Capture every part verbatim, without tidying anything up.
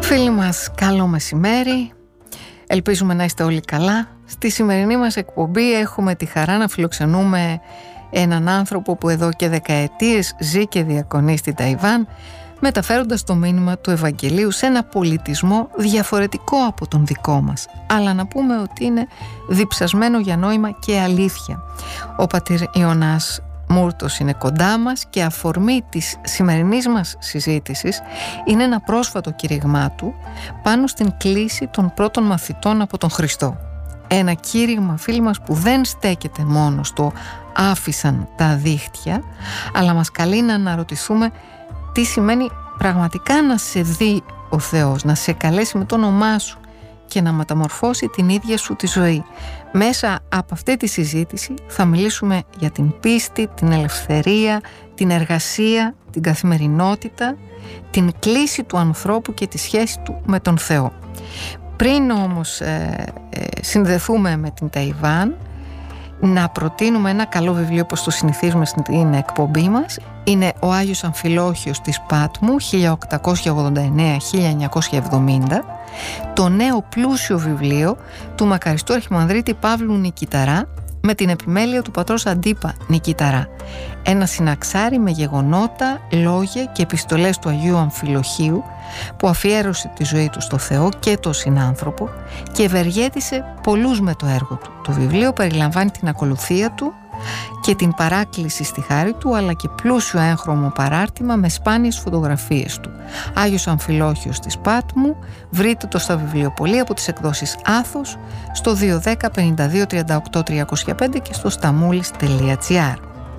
Φίλοι μας, καλό μεσημέρι. Ελπίζουμε να είστε όλοι καλά. Στη σημερινή μας εκπομπή έχουμε τη χαρά να φιλοξενούμε έναν άνθρωπο που εδώ και δεκαετίες ζει και διακονεί στην Ταϊβάν, μεταφέροντας το μήνυμα του Ευαγγελίου σε ένα πολιτισμό διαφορετικό από τον δικό μας, αλλά να πούμε ότι είναι διψασμένο για νόημα και αλήθεια. Ο πατήρ Ιωνάς Μούρτος είναι κοντά μας και αφορμή της σημερινής μας συζήτησης είναι ένα πρόσφατο κήρυγμά του πάνω στην κλήση των πρώτων μαθητών από τον Χριστό. Ένα κήρυγμα, φίλοι μας, που δεν στέκεται μόνο στο άφησαν τα δίχτυα, αλλά μας καλεί να αναρωτηθούμε τι σημαίνει πραγματικά να σε δει ο Θεός, να σε καλέσει με το όνομά σου και να μεταμορφώσει την ίδια σου τη ζωή. Μέσα από αυτή τη συζήτηση θα μιλήσουμε για την πίστη, την ελευθερία, την εργασία, την καθημερινότητα, την κλίση του ανθρώπου και τη σχέση του με τον Θεό. Πριν όμως ε, ε, συνδεθούμε με την Ταϊβάν, να προτείνουμε ένα καλό βιβλίο όπως το συνηθίζουμε στην εκπομπή μας. Είναι ο Άγιος Αμφιλόχιος της Πάτμου χίλια οκτακόσια ογδόντα εννέα με χίλια εννιακόσια εβδομήντα, το νέο πλούσιο βιβλίο του μακαριστού Αρχιμανδρίτη Παύλου Νικηταρά με την επιμέλεια του πατρός Αντίπα Νικηταρά. Ένα συναξάρι με γεγονότα, λόγια και επιστολές του Αγίου Αμφιλοχίου που αφιέρωσε τη ζωή του στο Θεό και τον συνάνθρωπο και ευεργέτησε πολλούς με το έργο του. Το βιβλίο περιλαμβάνει την ακολουθία του και την παράκληση στη χάρη του, αλλά και πλούσιο έγχρωμο παράρτημα με σπάνιες φωτογραφίες του. Άγιος Αμφιλόχιος της Πάτμου, βρείτε το στα βιβλιοπωλεία από τις εκδόσεις Άθος στο δύο ένα μηδέν πέντε δύο τρία οκτώ τρία μηδέν πέντε και στο σταμούλης τελεία τζι άρ.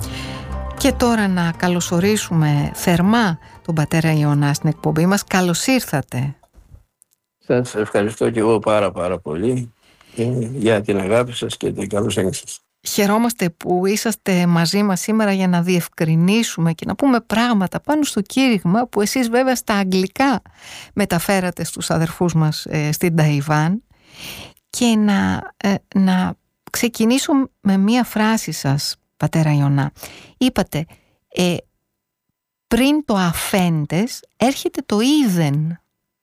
Και τώρα να καλωσορίσουμε θερμά τον πατέρα Ιωνά στην εκπομπή μας. Καλώς ήρθατε. Σας ευχαριστώ και εγώ πάρα πάρα πολύ για την αγάπη σας και την καλοσύνη σας. Χαιρόμαστε που είσαστε μαζί μας σήμερα για να διευκρινίσουμε και να πούμε πράγματα πάνω στο κήρυγμα που εσείς βέβαια στα αγγλικά μεταφέρατε στους αδερφούς μας ε, στην Ταϊβάν, και να, ε, να ξεκινήσω με μία φράση σας, πατέρα Ιωνά. Είπατε ε, πριν το αφέντες έρχεται το είδεν.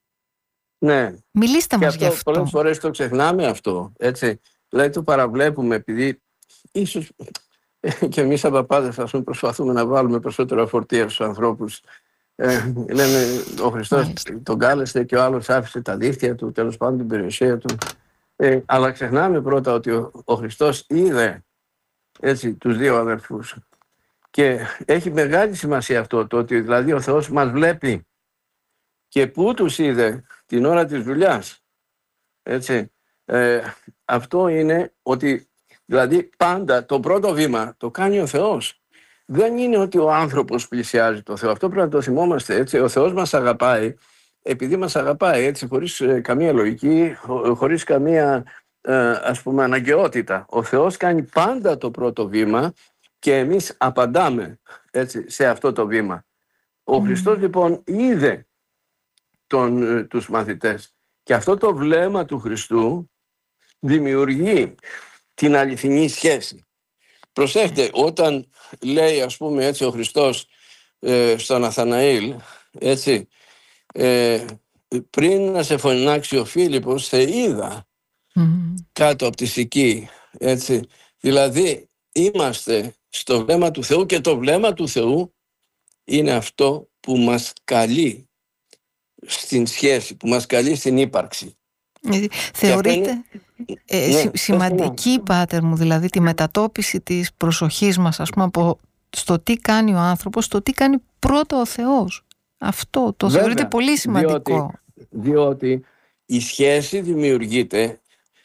Ναι. Μιλήστε μας γι' αυτό. Πολλές φορές το ξεχνάμε αυτό, έτσι. Δηλαδή το παραβλέπουμε επειδή ίσως και εμείς σαν παπάδες, ας πούμε, προσπαθούμε να βάλουμε περισσότερα φορτία στους ανθρώπους. Ε, λέμε ο Χριστός τον κάλεσε και ο άλλος άφησε τα δίχτυα του, τέλος πάντων την περιουσία του. Ε, αλλά ξεχνάμε πρώτα ότι ο, ο Χριστός είδε, έτσι, τους δύο αδερφούς. Και έχει μεγάλη σημασία αυτό, το ότι δηλαδή ο Θεός μας βλέπει. Και πού τους είδε? Την ώρα της δουλειάς. Έτσι. Ε, αυτό είναι ότι δηλαδή πάντα το πρώτο βήμα το κάνει ο Θεός. Δεν είναι ότι ο άνθρωπος πλησιάζει το Θεό. Αυτό πρέπει να το θυμόμαστε, έτσι. Ο Θεός μας αγαπάει επειδή μας αγαπάει, έτσι, χωρίς ε, καμία λογική, χω, χωρίς καμία ε, ας πούμε αναγκαιότητα. Ο Θεός κάνει πάντα το πρώτο βήμα και εμείς απαντάμε, έτσι, σε αυτό το βήμα. Ο mm. Χριστός λοιπόν είδε τον, ε, τους μαθητές και αυτό το βλέμμα του Χριστού δημιουργεί την αληθινή σχέση. Προσέχτε, όταν λέει, ας πούμε, έτσι, ο Χριστός ε, στον Ναθαναήλ, έτσι, ε, πριν να σε φωνάξει ο Φίλιππος, σε είδα mm. κάτω από τη Σική, έτσι. Δηλαδή είμαστε στο βλέμμα του Θεού και το βλέμμα του Θεού είναι αυτό που μας καλεί στην σχέση, που μας καλεί στην ύπαρξη. Θεωρείτε είναι... ε, ναι, σημαντική, πάτερ μου, δηλαδή τη μετατόπιση της προσοχής μας, ας πούμε, από στο τι κάνει ο άνθρωπος, στο τι κάνει πρώτα ο Θεός. Αυτό το Βέβαια, θεωρείτε πολύ σημαντικό. Διότι, διότι η σχέση δημιουργείται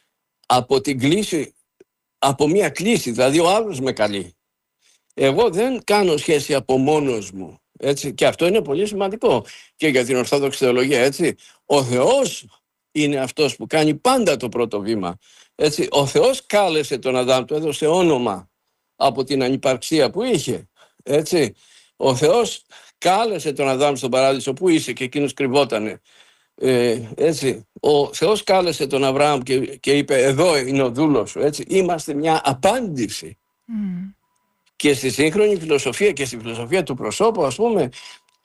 από την κλίση, από μια κλίση, δηλαδή ο άλλος με καλεί. Εγώ δεν κάνω σχέση από μόνος μου, έτσι, και αυτό είναι πολύ σημαντικό και για την Ορθόδοξη θεολογία, έτσι. Ο Θεός είναι αυτός που κάνει πάντα το πρώτο βήμα, έτσι. Ο Θεός κάλεσε τον Αδάμ, του έδωσε όνομα από την ανυπαρξία που είχε, έτσι. Ο Θεός κάλεσε τον Αδάμ στον παράδεισο που είσαι και εκείνος κρυβότανε, ε, έτσι. Ο Θεός κάλεσε τον Αβραάμ και, και είπε εδώ είναι ο δούλος σου, έτσι. Είμαστε μια απάντηση. Mm. Και στη σύγχρονη φιλοσοφία και στη φιλοσοφία του προσώπου, ας πούμε,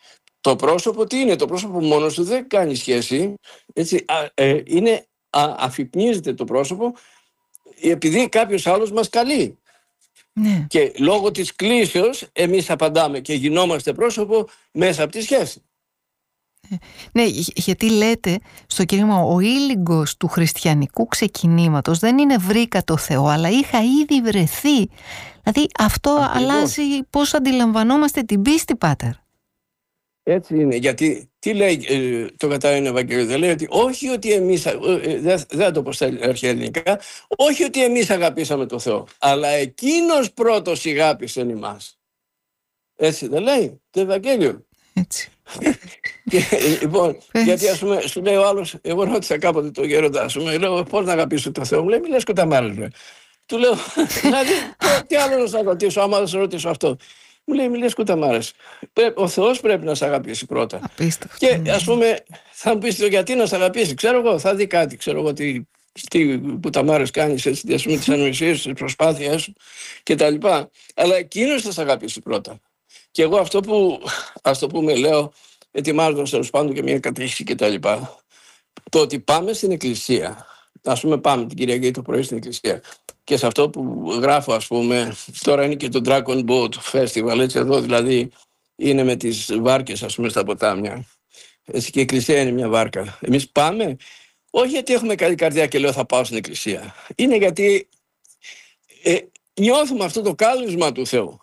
Το πρόσωπο τι είναι? Το πρόσωπο μόνος του δεν κάνει σχέση. Έτσι, α, ε, είναι, α, αφυπνίζεται το πρόσωπο επειδή κάποιος άλλος μας καλεί. Ναι. Και λόγω της κλήσεως εμείς απαντάμε και γινόμαστε πρόσωπο μέσα από τη σχέση. Ναι, γιατί λέτε στο κήρυγμα ο ήλιγκος του χριστιανικού ξεκινήματος δεν είναι βρήκα το Θεό, αλλά είχα ήδη βρεθεί. Δηλαδή αυτό Ακριβώς. αλλάζει πώς αντιλαμβανόμαστε την πίστη, Πάτερ. Έτσι είναι, γιατί τι λέει ε, το Κατάριο Ευαγγέλιο? Δεν λέει ότι όχι ότι εμείς, ε, ε, δεν θα το πω στα αρχαία ελληνικά, όχι ότι εμείς αγαπήσαμε το Θεό, αλλά εκείνος πρώτος αγάπησε εμάς. Έτσι δεν λέει το Ευαγγέλιο? Έτσι. Και, λοιπόν, γιατί ας πούμε, σου λέει ο άλλος, εγώ ρώτησα κάποτε τον γέροντα, ας πούμε, λέω πώς να αγαπήσω το Θεό? Μου λέει, μη λες κοταμάρες, λέει. Του λέω, δηλαδή, τι άλλο να σας ρωτήσω, άμα δεν σας ρωτήσω αυτό? Μου λέει, μη λες κοταμάρες. Ο Θεός πρέπει να σε αγαπήσει πρώτα. Απίστευτο. Και ας πούμε, θα μου πεις γιατί να σε αγαπήσει? Ξέρω εγώ, θα δει κάτι, ξέρω εγώ τι, τι κουταμάρες κάνεις, έτσι, ας πούμε, τις ανοησίες, τις προσπάθειές σου κτλ. Αλλά εκείνος θα σε αγαπήσει πρώτα. Και εγώ αυτό που, ας το πούμε, λέω, ετοιμάζοντας τέλος πάντων και μια κατήχηση κτλ. Το ότι πάμε στην εκκλησία, ας πούμε, πάμε την Κυριακή το πρωί στην εκκλησία. Και σε αυτό που γράφω, ας πούμε, τώρα είναι και το Dragon Boat Festival, έτσι εδώ δηλαδή είναι με τις βάρκες, ας πούμε, στα ποτάμια. Έτσι, και η εκκλησία είναι μια βάρκα. Εμείς πάμε, όχι γιατί έχουμε καλή καρδιά και λέω θα πάω στην εκκλησία. Είναι γιατί ε, νιώθουμε αυτό το κάλεσμα του Θεού.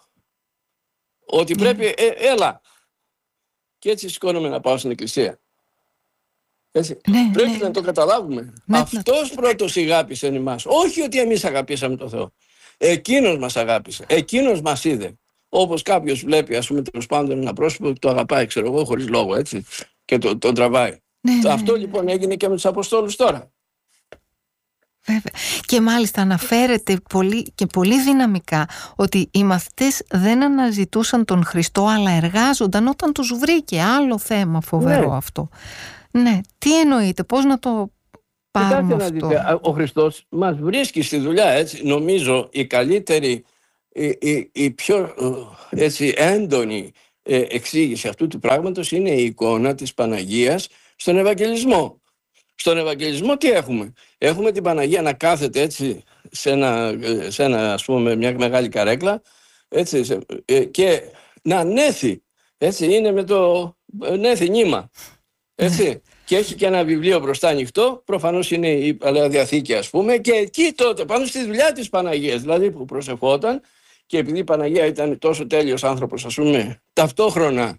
Ότι πρέπει, ε, έλα. Και έτσι σηκώνομαι να πάω στην εκκλησία. Έτσι. Ναι, πρέπει ναι. να το καταλάβουμε. Ναι, Αυτός ναι. πρώτος αγάπησε εμάς. Όχι ότι εμείς αγαπήσαμε τον Θεό. Εκείνος μας αγάπησε. Εκείνος μας είδε. Όπως κάποιος βλέπει, ας πούμε, τέλος πάντων ένα πρόσωπο που το αγαπάει, ξέρω εγώ, χωρίς λόγο, έτσι. Και τον το τραβάει. Ναι, ναι, Αυτό ναι. λοιπόν έγινε και με τους Αποστόλους τώρα. Βέβαια. Και μάλιστα αναφέρεται πολύ και πολύ δυναμικά ότι οι μαθητές δεν αναζητούσαν τον Χριστό, αλλά εργάζονταν όταν τους βρήκε. Άλλο θέμα φοβερό, ναι. Αυτό. Ναι, τι εννοείται, πώς να το πάρουμε Κοιτάξτε αυτό? να δείτε, ο Χριστός μας βρίσκει στη δουλειά, έτσι. Νομίζω η καλύτερη, η, η, η πιο έτσι, έντονη ε, εξήγηση αυτού του πράγματος είναι η εικόνα της Παναγίας στον Ευαγγελισμό. Στον Ευαγγελισμό τι έχουμε? Έχουμε την Παναγία να κάθεται έτσι σε, ένα, σε ένα, ας πούμε, μια μεγάλη καρέκλα, έτσι, σε, ε, και να νέθει, έτσι, είναι με το νέθει νήμα, έτσι. Και έχει και ένα βιβλίο μπροστά ανοιχτό, προφανώς είναι η Παλαιά Διαθήκη, ας πούμε, και εκεί τότε πάνω στη δουλειά της Παναγίας, δηλαδή που προσευχόταν, και επειδή η Παναγία ήταν τόσο τέλειος άνθρωπος, ας πούμε, ταυτόχρονα,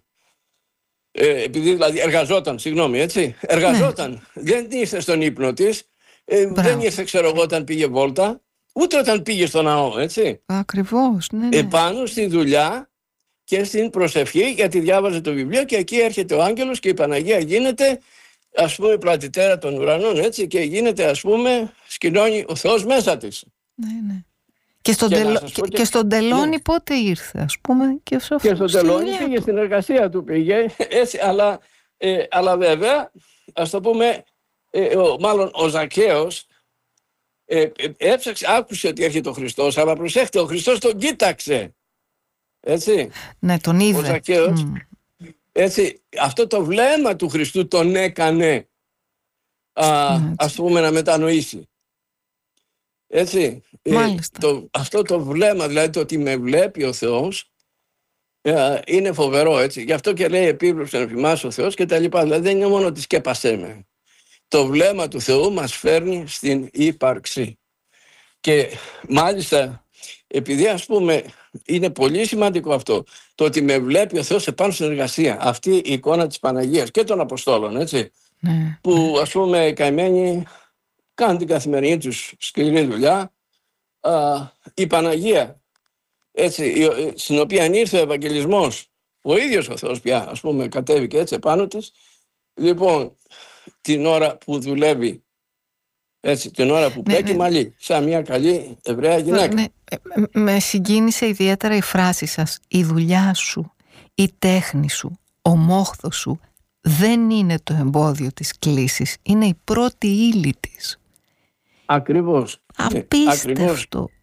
ε, επειδή δηλαδή εργαζόταν, συγγνώμη, έτσι, εργαζόταν, ναι. Δεν ήρθε στον ύπνο της, ε, δεν ήρθε, ξέρω εγώ, όταν πήγε βόλτα, ούτε όταν πήγε στο ναό, έτσι. Ακριβώς, ναι, ναι. Επάνω στη δουλειά και στην προσευχή, γιατί διάβαζε το βιβλίο και εκεί έρχεται ο άγγελος και η Παναγία γίνεται, ας πούμε, πλατητέρα των ουρανών, έτσι, και γίνεται, ας πούμε, σκηνώνει ο Θεός μέσα της. Ναι, ναι. Και στον, και τελο... και... και στον τελώνει, ναι. Πότε ήρθε, ας πούμε, και, στο... και στον τελώνει πήγε του. Στην εργασία του πήγε, έτσι, αλλά, ε, αλλά βέβαια, ας το πούμε, ε, ο, μάλλον ο Ζακκαίος ε, ε, έψαξε, άκουσε ότι έρχεται ο Χριστός, αλλά προσέχτε, ο Χριστός τον κοίταξε, έτσι. Ναι, τον είδε. Ο Ζακκαίος, mm. έτσι, αυτό το βλέμμα του Χριστού τον έκανε, α, mm, ας πούμε, να μετανοήσει. Έτσι, ε, το, αυτό το βλέμμα, δηλαδή το ότι με βλέπει ο Θεός, ε, είναι φοβερό, έτσι. Γι' αυτό και λέει επίβλεψε να θυμάσαι ο Θεός και τα λοιπά. Δηλαδή δεν είναι μόνο ότι σκέπασέ με. Το βλέμμα του Θεού μας φέρνει στην ύπαρξη. Και μάλιστα, επειδή ας πούμε είναι πολύ σημαντικό αυτό, το ότι με βλέπει ο Θεός επάνω στην εργασία, αυτή η εικόνα της Παναγίας και των Αποστόλων, έτσι, ναι. Που ας πούμε οι καημένοι κάνουν την καθημερινή τους σκληρή δουλειά. Α, η Παναγία, έτσι, στην οποία ήρθε ο Ευαγγελισμός, ο ίδιος ο Θεός πια, ας πούμε, κατέβηκε έτσι επάνω της. Λοιπόν, την ώρα που δουλεύει, έτσι, την ώρα που πλέκει, ναι, ναι. μαλλί, σαν μια καλή Εβραία γυναίκα. Ναι, ναι. Με συγκίνησε ιδιαίτερα η φράση σας. Η δουλειά σου, η τέχνη σου, ο μόχθος σου δεν είναι το εμπόδιο της κλίσης, είναι η πρώτη ύλη της. Ακριβώς. Απίστευτο,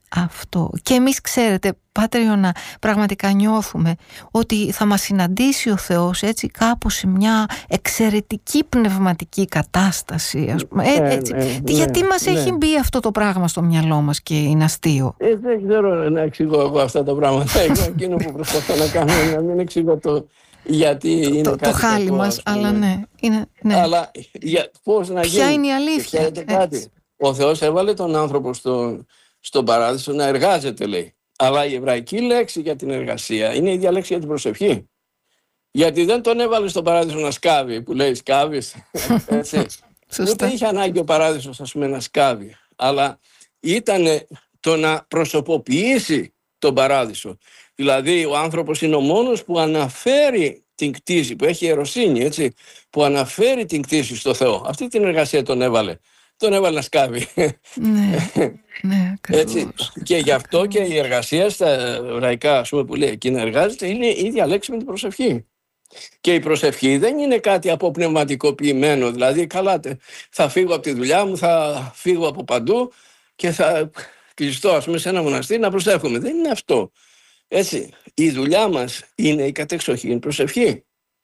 Αυτό. Και εμείς, ξέρετε, Πάτερ Ιωνά, πραγματικά νιώθουμε ότι θα μας συναντήσει ο Θεός έτσι κάπου σε μια εξαιρετική πνευματική κατάσταση, ας πούμε. Ε, έτσι. Ναι, ναι, Γιατί ναι, μας ναι. έχει μπει αυτό το πράγμα στο μυαλό μας και είναι αστείο? Ε, δεν ξέρω να εξηγώ εγώ αυτά τα πράγματα. Εκείνο που προσπαθώ να κάνω είναι να μην εξηγώ το γιατί είναι το, κάτι το χάλι κακό, μας, ας πούμε. αλλά ναι, είναι, ναι. Αλλά για, πώς να Ποια γίνει. είναι η αλήθεια? Και ξέρετε κάτι. Ο Θεός έβαλε τον άνθρωπο στο, στον παράδεισο να εργάζεται, λέει. Αλλά η εβραϊκή λέξη για την εργασία είναι η ίδια λέξη για την προσευχή. Γιατί δεν τον έβαλε στον παράδεισο να σκάβει, που λέει σκάβεις. Έτσι. Ούτε είχε ανάγκη ο παράδεισος, ας πούμε, να σκάβει. Αλλά ήταν το να προσωποποιήσει τον παράδεισο. Δηλαδή ο άνθρωπος είναι ο μόνος που αναφέρει την κτήση, που έχει ιεροσύνη, έτσι, που αναφέρει την κτήση στο Θεό. Αυτή την εργασία τον έβαλε. Τον έβαλε να σκάβει. Ναι, ναι, έτσι. Και γι' αυτό και η εργασία στα εβραϊκά, ας πούμε, που λέει εκεί να εργάζεται, είναι η ίδια λέξη με την προσευχή. Και η προσευχή δεν είναι κάτι αποπνευματικοποιημένο. Δηλαδή, καλά, θα φύγω από τη δουλειά μου, θα φύγω από παντού και θα κλειστώ, ας πούμε, σε ένα μοναστήρι να προσεύχομαι. Δεν είναι αυτό. Έτσι, η δουλειά μας είναι η κατεξοχήν προσευχή.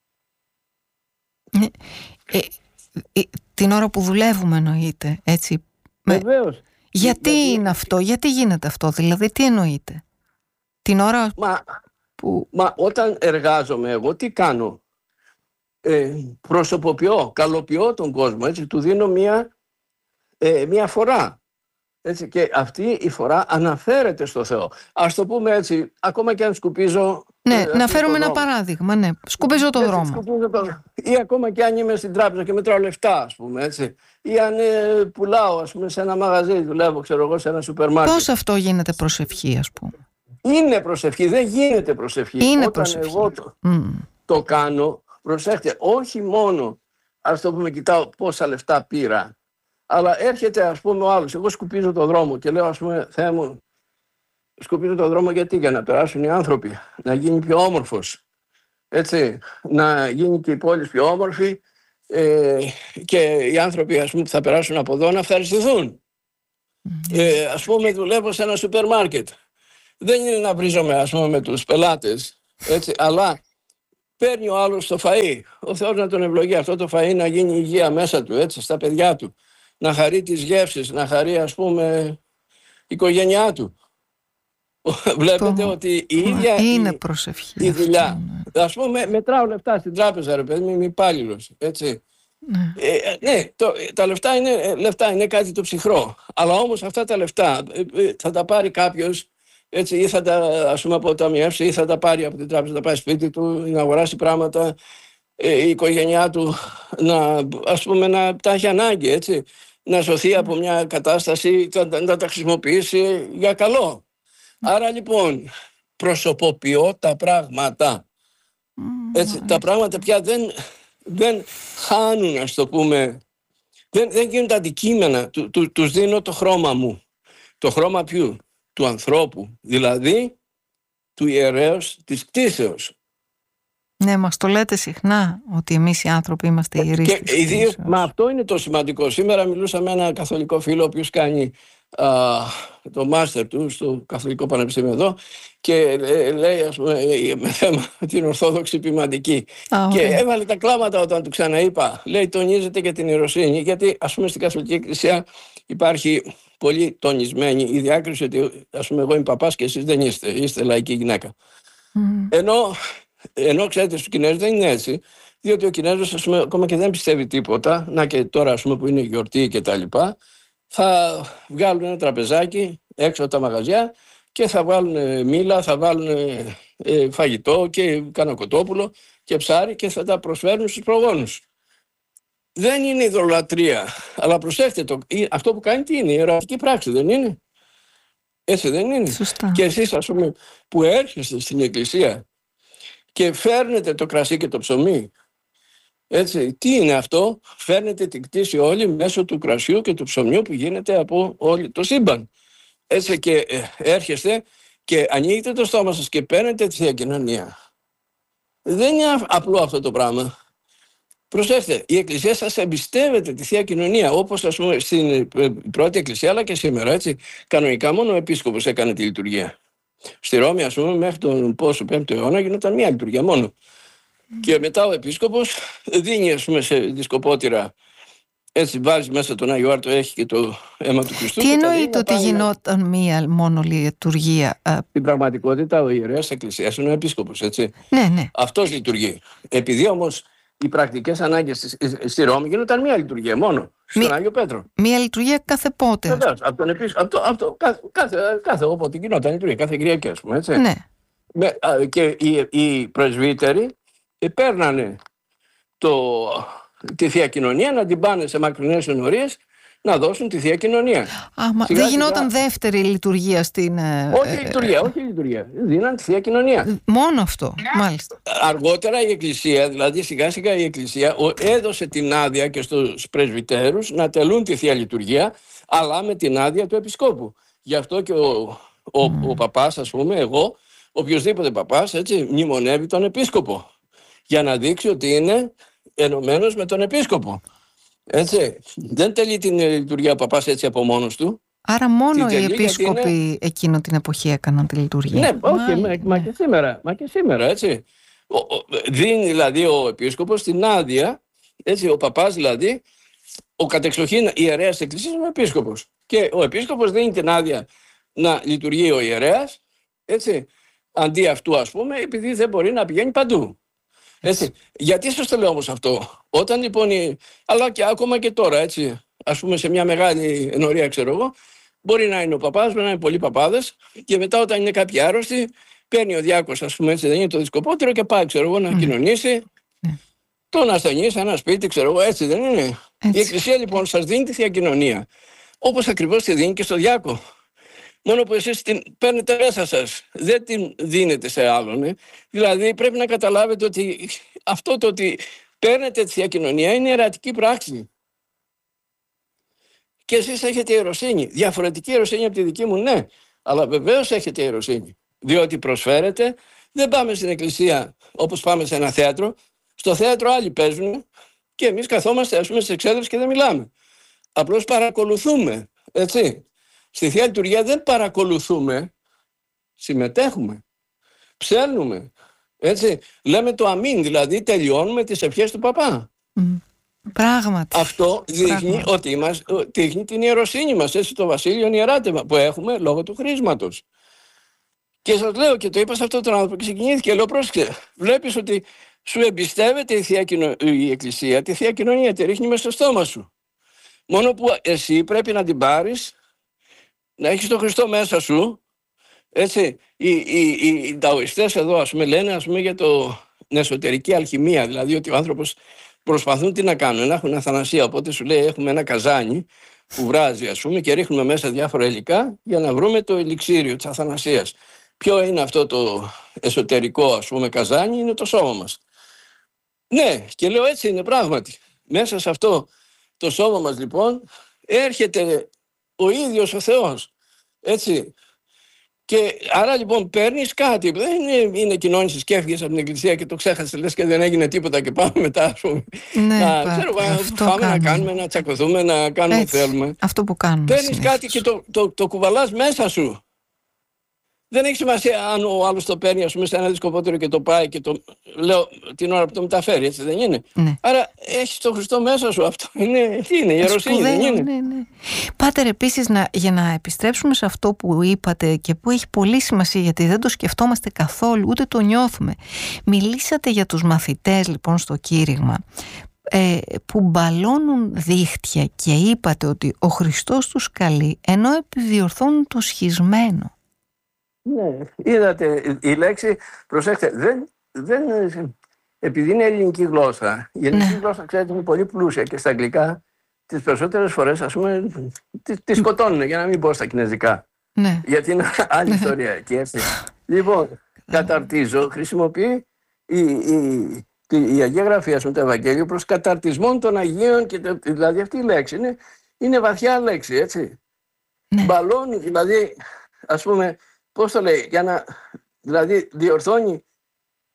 Ναι. Ε, ε, την ώρα που δουλεύουμε, εννοείται, έτσι. Βεβαίως. Γιατί Γιατί είναι αυτό, γιατί γίνεται αυτό, δηλαδή τι εννοείται? Την ώρα μα, που... Μα όταν εργάζομαι εγώ, τι κάνω? Ε, προσωποποιώ, καλοποιώ τον κόσμο, έτσι, του δίνω μία, ε, μία φορά. Έτσι, και αυτή η φορά αναφέρεται στο Θεό. Ας το πούμε έτσι, ακόμα και αν σκουπίζω... Ναι, ε, να φέρουμε ένα παράδειγμα, ναι. Σκουπίζω το έτσι, δρόμο. Σκουπίζω το... Ή ακόμα και αν είμαι στην τράπεζα και μετράω λεφτά, ας πούμε, έτσι. Ή αν ε, πουλάω, ας πούμε, σε ένα μαγαζί, δουλεύω, ξέρω εγώ, σε ένα σούπερ μάρκετ. Πώς αυτό γίνεται προσευχή, ας πούμε? Είναι προσευχή, δεν γίνεται προσευχή. Είναι Όταν προσευχή. εγώ το, Mm. το κάνω, προσέχτε, όχι μόνο, ας το πούμε, κοιτάω πόσα λεφτά πήρα, αλλά έρχεται, ας πούμε, ο άλλος. Εγώ σκουπίζω το δρόμο και λέω, ας πούμε, Θεέ μου, σκουπίζω το δρόμο γιατί? Για να περάσουν οι άνθρωποι, να γίνει πιο όμορφος. Έτσι, να γίνει και η πόλη πιο όμορφη ε, και οι άνθρωποι, ας πούμε, που θα περάσουν από εδώ να ευχαριστηθούν. Mm. Ε, ας πούμε, δουλεύω σε ένα σούπερ μάρκετ. Δεν είναι να βρίζομαι, ας πούμε, με τους πελάτες, έτσι, αλλά παίρνει ο άλλος το φαΐ. Ο Θεός να τον ευλογεί αυτό το φαΐ, να γίνει υγεία μέσα του, έτσι, στα παιδιά του. Να χαρεί τις γεύσεις, να χαρεί, ας πούμε, η οικογένειά του. Βλέπετε το... ότι η ίδια είναι η, προσευχή η δουλειά. Αυτό, ναι. Ας πούμε, μετράω λεφτά στην τράπεζα, ρε παιδί μου, είμαι υπάλληλος, έτσι. Ναι, ε, ναι το, τα λεφτά είναι, λεφτά είναι κάτι το ψυχρό. Αλλά όμως αυτά τα λεφτά ε, θα τα πάρει κάποιος, έτσι, ή θα τα, ας πούμε, αποταμιεύσει, ή θα τα πάρει από την τράπεζα, θα πάει σπίτι του, να αγοράσει πράγματα, ε, η οικογένειά του να, ας πούμε, να τα έχει ανάγκη, έτσι, να σωθεί από μια κατάσταση, να, να τα χρησιμοποιήσει για καλό. Άρα λοιπόν προσωποποιώ τα πράγματα. Έτσι, τα πράγματα πια δεν, δεν χάνουν, ας το πούμε, δεν, δεν γίνονται αντικείμενα, του, του, τους δίνω το χρώμα μου. Το χρώμα ποιου? Του ανθρώπου, δηλαδή του ιερέως της κτήσεως. Ναι, μας το λέτε συχνά ότι εμείς οι άνθρωποι είμαστε ιερείς της κτήσεως. Ιδίως, μα αυτό είναι το σημαντικό. Σήμερα μιλούσα με ένα καθολικό φίλο ο οποίος κάνει α, το μάστερ του στο Καθολικό Πανεπιστήμιο εδώ και λέει, ας πούμε, με θέμα την Ορθόδοξη Ποιμαντική. Α, και okay. έβαλε τα κλάματα όταν του ξαναείπα. Λέει, τονίζεται και την ιεροσύνη, γιατί, ας πούμε, στην Καθολική Εκκλησία υπάρχει πολύ τονισμένη η διάκριση ότι, ας πούμε, εγώ είμαι παπάς και εσείς δεν είστε, είστε λαϊκή γυναίκα. Mm. Ενώ, ενώ ξέρετε, στους Κινέζους δεν είναι έτσι, διότι ο Κινέζος, ας πούμε, ακόμα και δεν πιστεύει τίποτα, να και τώρα, ας πούμε, που είναι γιορτή και τα λοιπά, θα βγάλουν ένα τραπεζάκι έξω από τα μαγαζιά και θα βάλουν μήλα, θα βάλουν ε, φαγητό και κάνα κοτόπουλο και ψάρι και θα τα προσφέρουν στους προγόνους. Δεν είναι ειδωλατρία, αλλά προσέχτε, το, αυτό που κάνει τι είναι, η ιερατική πράξη, δεν είναι? Έτσι δεν είναι? Σωστά. Και εσείς, ας πούμε, που έρχεστε στην εκκλησία και φέρνετε το κρασί και το ψωμί, έτσι, τι είναι αυτό? Φέρνετε την κτήση όλη μέσω του κρασιού και του ψωμιού που γίνεται από όλο το σύμπαν. Έτσι, και ε, έρχεστε και ανοίγετε το στόμα σας και παίρνετε τη Θεία Κοινωνία. Δεν είναι απλό αυτό το πράγμα. Προσέξτε, η Εκκλησία σας εμπιστεύεται τη Θεία Κοινωνία, όπως ας πούμε στην πρώτη Εκκλησία, αλλά και σήμερα, έτσι. Κανονικά μόνο ο επίσκοπος έκανε τη λειτουργία. Στη Ρώμη, ας πούμε, μέχρι τον πόσο πέμπτο αιώνα γινόταν μία λειτουργία μόνο. Mm. Και μετά ο επίσκοπος δίνει, ας πούμε, σε δισκοπότηρα, έτσι βάζει μέσα τον Άγιο Άρτο, έχει και το αίμα του Χριστού. Τι εννοείται ότι γινόταν να... μία μόνο λειτουργία? Στην πραγματικότητα ο ιερέας της Εκκλησίας είναι ο επίσκοπος, έτσι. Ναι, ναι. Αυτός λειτουργεί. Επειδή όμως οι πρακτικές ανάγκες στη Ρώμη γινόταν μία λειτουργία μόνο, στον Μη... Άγιο Πέτρο. Μία λειτουργία κάθε πότε? Βεβαίως, από τον επίσκοπο, από το, από το, κάθε, κάθε, κάθε όποτε γινόταν λειτουργία, κάθε Κυριακή, ας πούμε, έτσι. Ναι. Με, α, και οι, οι πρεσβύτεροι παίρνανε το, τη Θεία Κοινωνία, να την πάνε σε μακρινές ενορίες, να δώσουν τη Θεία Κοινωνία. Α, μα δεν γινόταν σιγά... δεύτερη λειτουργία στην... Όχι ε, λειτουργία, όχι λειτουργία. Δίναν τη Θεία Κοινωνία. Μόνο αυτό, μάλιστα. Αργότερα η Εκκλησία, δηλαδή σιγά σιγά η Εκκλησία έδωσε την άδεια και στους πρεσβυτέρους να τελούν τη Θεία Λειτουργία, αλλά με την άδεια του Επισκόπου. Γι' αυτό και ο, ο, mm. ο παπάς, ας πούμε, εγώ, οποιοσδήποτε παπάς, έτσι, μνημονεύει τον Επίσκοπο, για να δείξει ότι είναι ενωμένος με τον Επίσκοπο. Έτσι, δεν τελεί την λειτουργία ο παπάς έτσι από μόνος του. Άρα μόνο οι επίσκοποι είναι... εκείνο την εποχή έκαναν τη λειτουργία. Ναι, όχι, μα, ναι. Μα, και σήμερα, μα και σήμερα, έτσι. Ο, ο, δίνει δηλαδή ο επίσκοπος την άδεια, έτσι, ο παπάς δηλαδή, ο κατεξοχήν ιερέας της Εκκλησίας είναι ο επίσκοπος. Και ο επίσκοπος δίνει την άδεια να λειτουργεί ο ιερέας, έτσι, αντί αυτού, ας πούμε, επειδή δεν μπορεί να πηγαίνει παντού. Έτσι. Γιατί σας το λέω όμως αυτό? Όταν λοιπόν, αλλά και ακόμα και τώρα, έτσι, ας πούμε σε μια μεγάλη ενορία, ξέρω εγώ, μπορεί να είναι ο παπάς, μπορεί να είναι πολλοί παπάδες, και μετά όταν είναι κάποιοι άρρωστοι, παίρνει ο διάκος, ας πούμε, έτσι, δεν είναι το δισκοπότηρο και πάει, ξέρω εγώ, να mm. κοινωνήσει mm. τον ασθενή σε ένα σπίτι, ξέρω εγώ, έτσι δεν είναι? Έτσι. Η Εκκλησία λοιπόν σας δίνει τη Θεία Κοινωνία, όπως ακριβώς τη δίνει και στο διάκο. Μόνο που εσείς την παίρνετε μέσα σας, δεν την δίνετε σε άλλον. Ε. Δηλαδή πρέπει να καταλάβετε ότι αυτό το ότι παίρνετε τη Θεία Κοινωνία είναι ιερατική πράξη. Και εσείς έχετε ιεροσύνη. Διαφορετική ιεροσύνη από τη δική μου, ναι. Αλλά βεβαίως έχετε ιεροσύνη. Διότι προσφέρετε, δεν πάμε στην εκκλησία όπως πάμε σε ένα θέατρο. Στο θέατρο άλλοι παίζουν και εμείς καθόμαστε, ας πούμε, στις εξέδρες και δεν μιλάμε. Απλώς παρακολουθούμε, έτσι. Στη Θεία Λειτουργία δεν παρακολουθούμε, συμμετέχουμε, ψέλνουμε, έτσι. Λέμε το αμήν, δηλαδή τελειώνουμε τις ευχές του παπά. Mm. Πράγματι. Αυτό δείχνει Πράγματι. ότι είμαστε, δείχνει την ιεροσύνη μας, έτσι, το βασίλειον ιεράτευμα που έχουμε λόγω του χρήσματος. Και σας λέω, και το είπα σε αυτόν τον άνθρωπο και συγκινήθηκε, λέω, πρόσεξε, βλέπεις ότι σου εμπιστεύεται η, Θεία Κοινο... η Εκκλησία, τη Θεία Κοινωνία, τη ρίχνει μέσα στο στόμα σου. Μόνο που εσύ πρέπει να την πάρεις, να έχεις τον Χριστό μέσα σου, έτσι. Οι, οι, οι, οι ταοιστές εδώ, ας πούμε, λένε, ας πούμε, για το, την εσωτερική αλχημία, δηλαδή ότι ο άνθρωπος προσπαθούν τι να κάνουν, να έχουν αθανασία, οπότε σου λέει έχουμε ένα καζάνι που βράζει, ας πούμε, και ρίχνουμε μέσα διάφορα υλικά για να βρούμε το ελιξίριο της αθανασίας. Ποιο είναι αυτό το εσωτερικό, ας πούμε, καζάνι? Είναι το σώμα μας. Ναι, και λέω έτσι είναι πράγματι. Μέσα σε αυτό το σώμα μας λοιπόν έρχεται ο ίδιος ο Θεός, έτσι. Και άρα λοιπόν παίρνεις κάτι, δεν είναι, είναι κοινώνησης και έφυγες από την εκκλησία και το ξέχασες, λες και δεν έγινε τίποτα και πάμε μετά, ας πούμε. Ναι, να, ξέρω, πάμε κάνουμε. να κάνουμε, να τσακωθούμε, να κάνουμε ό,τι θέλουμε. Αυτό που κάνουμε. Παίρνεις κάτι και το, το, το κουβαλάς μέσα σου. Δεν έχει σημασία αν ο άλλος το παίρνει, ας πούμε, σε ένα δισκοπότερο και το πάει και το λέω την ώρα που το μεταφέρει, έτσι δεν είναι? Ναι. Άρα έχεις τον Χριστό μέσα σου. Αυτό είναι, τι είναι, ιεροσύνη, δεν είναι? Ναι, ναι. Πάτερ, επίσης, να, για να επιστρέψουμε σε αυτό που είπατε και που έχει πολύ σημασία, γιατί δεν το σκεφτόμαστε καθόλου, ούτε το νιώθουμε. Μιλήσατε για τους μαθητές, λοιπόν, στο κήρυγμα, ε, που μπαλώνουν δίχτυα, και είπατε ότι ο Χριστός τους καλεί ενώ επιδιορθώνουν το σχισμένο. Ναι, είδατε η λέξη, προσέξτε, δεν, δεν, επειδή είναι ελληνική γλώσσα, η ελληνική ναι. γλώσσα, ξέρετε, είναι πολύ πλούσια και στα αγγλικά τις περισσότερες φορές, ας πούμε, τη, τη σκοτώνουν, για να μην πω στα κινέζικα. Ναι. Γιατί είναι άλλη ναι. ιστορία εκεί, έτσι. Λοιπόν, καταρτίζω, χρησιμοποιεί η, η, η Αγία Γραφή, ας πούμε, το Ευαγγέλιο προς καταρτισμόν των Αγίων, και, δηλαδή αυτή η λέξη είναι, είναι βαθιά λέξη, έτσι. Ναι. Μπαλώνει, δηλαδή, ας πούμε, πώς το λέει, για να, δηλαδή διορθώνει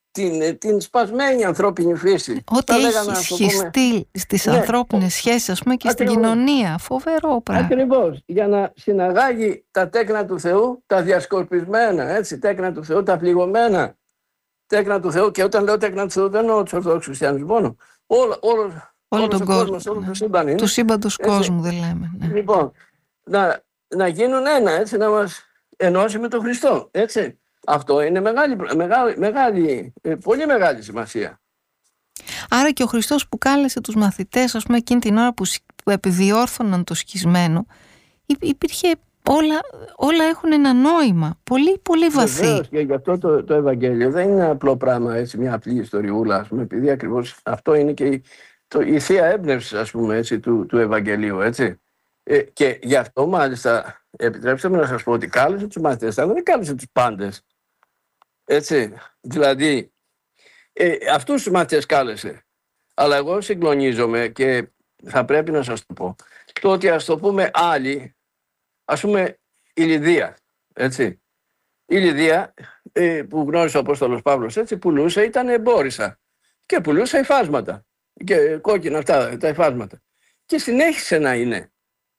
την, την σπασμένη ανθρώπινη φύση. Ό,τι έχει σχιστεί στις ναι, ανθρώπινες σχέσεις, ας πούμε, και ακριβώς, στην κοινωνία. Φοβερό πράγμα. Ακριβώς. Για να συναγάγει τα τέκνα του Θεού, τα διασκορπισμένα, έτσι, τέκνα του Θεού, τα πληγωμένα τέκνα του Θεού. Και όταν λέω τέκνα του Θεού, δεν εννοώ τους Ορθόδοξους Χριστιανούς μόνο. Όλο, όλο, όλο τον κόσμο. Κόσμος, όλο το σύμπαν είναι. Του σύμπαντος κόσμου, δεν λέμε. Ναι. Λοιπόν, να, να γίνουν ένα, έτσι, να μας ενώσει με τον Χριστό, έτσι. Αυτό είναι μεγάλη, μεγάλη, μεγάλη, πολύ μεγάλη σημασία. Άρα και ο Χριστός που κάλεσε τους μαθητές, ας πούμε, εκείνη την ώρα που, που επιδιόρθωναν το σχισμένο, υπήρχε όλα, όλα έχουν ένα νόημα, πολύ πολύ βαθύ. Βεβαίως, και γι' αυτό το, το Ευαγγέλιο δεν είναι απλό πράγμα, έτσι, μια απλή ιστοριούλα, ας πούμε, επειδή ακριβώς αυτό είναι και η, το, η θεία έμπνευση, ας πούμε, έτσι, του, του Ευαγγελίου, έτσι. Ε, και γι' αυτό μάλιστα επιτρέψτε μου να σας πω ότι κάλεσε τους μαθητές, αλλά δεν κάλεσε τους πάντες. Έτσι, δηλαδή ε, αυτούς τους μαθητές κάλεσε. Αλλά εγώ συγκλονίζομαι και θα πρέπει να σας το πω. Το ότι ας το πούμε άλλοι, ας πούμε η Λιδία, έτσι. Η Λιδία ε, που γνώρισε ο Απόστολος Παύλος, έτσι, πουλούσε, ήταν εμπόρισα και πουλούσε υφάσματα και κόκκινα αυτά τα υφάσματα και συνέχισε να είναι.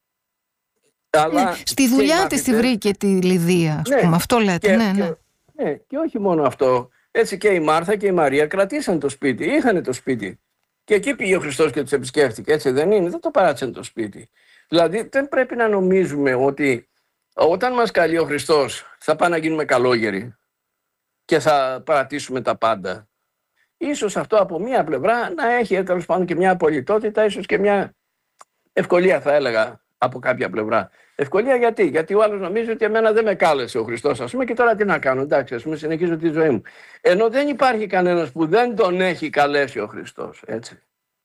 Αλλά ναι, στη δουλειά της τη βρήκε τη Λιδία, ας ναι, πούμε, αυτό λέτε, και, ναι, και, ναι. Ναι, και όχι μόνο αυτό. Έτσι και η Μάρθα και η Μαρία κρατήσαν το σπίτι, είχαν το σπίτι. Και εκεί πήγε ο Χριστός και τους επισκέφτηκε, έτσι δεν είναι, δεν το παράτησαν το σπίτι. Δηλαδή δεν πρέπει να νομίζουμε ότι όταν μας καλεί ο Χριστός θα πάμε να γίνουμε καλόγεροι και θα παρατήσουμε τα πάντα. Ίσως αυτό από μία πλευρά να έχει τέλος πάντων και μια απολυτότητα, ίσως και μια ευκολία θα έλεγα από κάποια πλευρά. Ευκολία γιατί, γιατί ο άλλος νομίζει ότι εμένα δεν με κάλεσε ο Χριστός, ας πούμε, και τώρα τι να κάνω, εντάξει, ας πούμε, συνεχίζω τη ζωή μου. Ενώ δεν υπάρχει κανένας που δεν τον έχει καλέσει ο Χριστός, έτσι.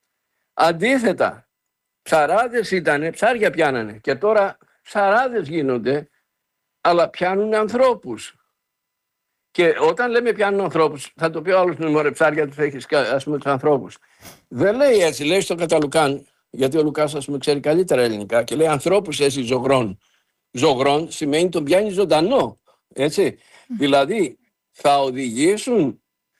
Αντίθετα, ψαράδες ήτανε, ψάρια πιάνανε και τώρα ψαράδες γίνονται, αλλά πιάνουν ανθρώπους. Και όταν λέμε πιάνουν ανθρώπους, θα το πει ο άλλος, μωρέ, ψάρια τους έχεις, ας πούμε, τους ανθρώπους. Δεν λέει έτσι, λέει στο κατά Λουκάν, γιατί ο Λουκάς, ας πούμε, ξέρει καλύτερα ελληνικά και λέει ανθρώπους εσύ ζωγρών. Ζωγρών σημαίνει τον πιάνει ζωντανό, έτσι. Mm. Δηλαδή θα οδηγήσουν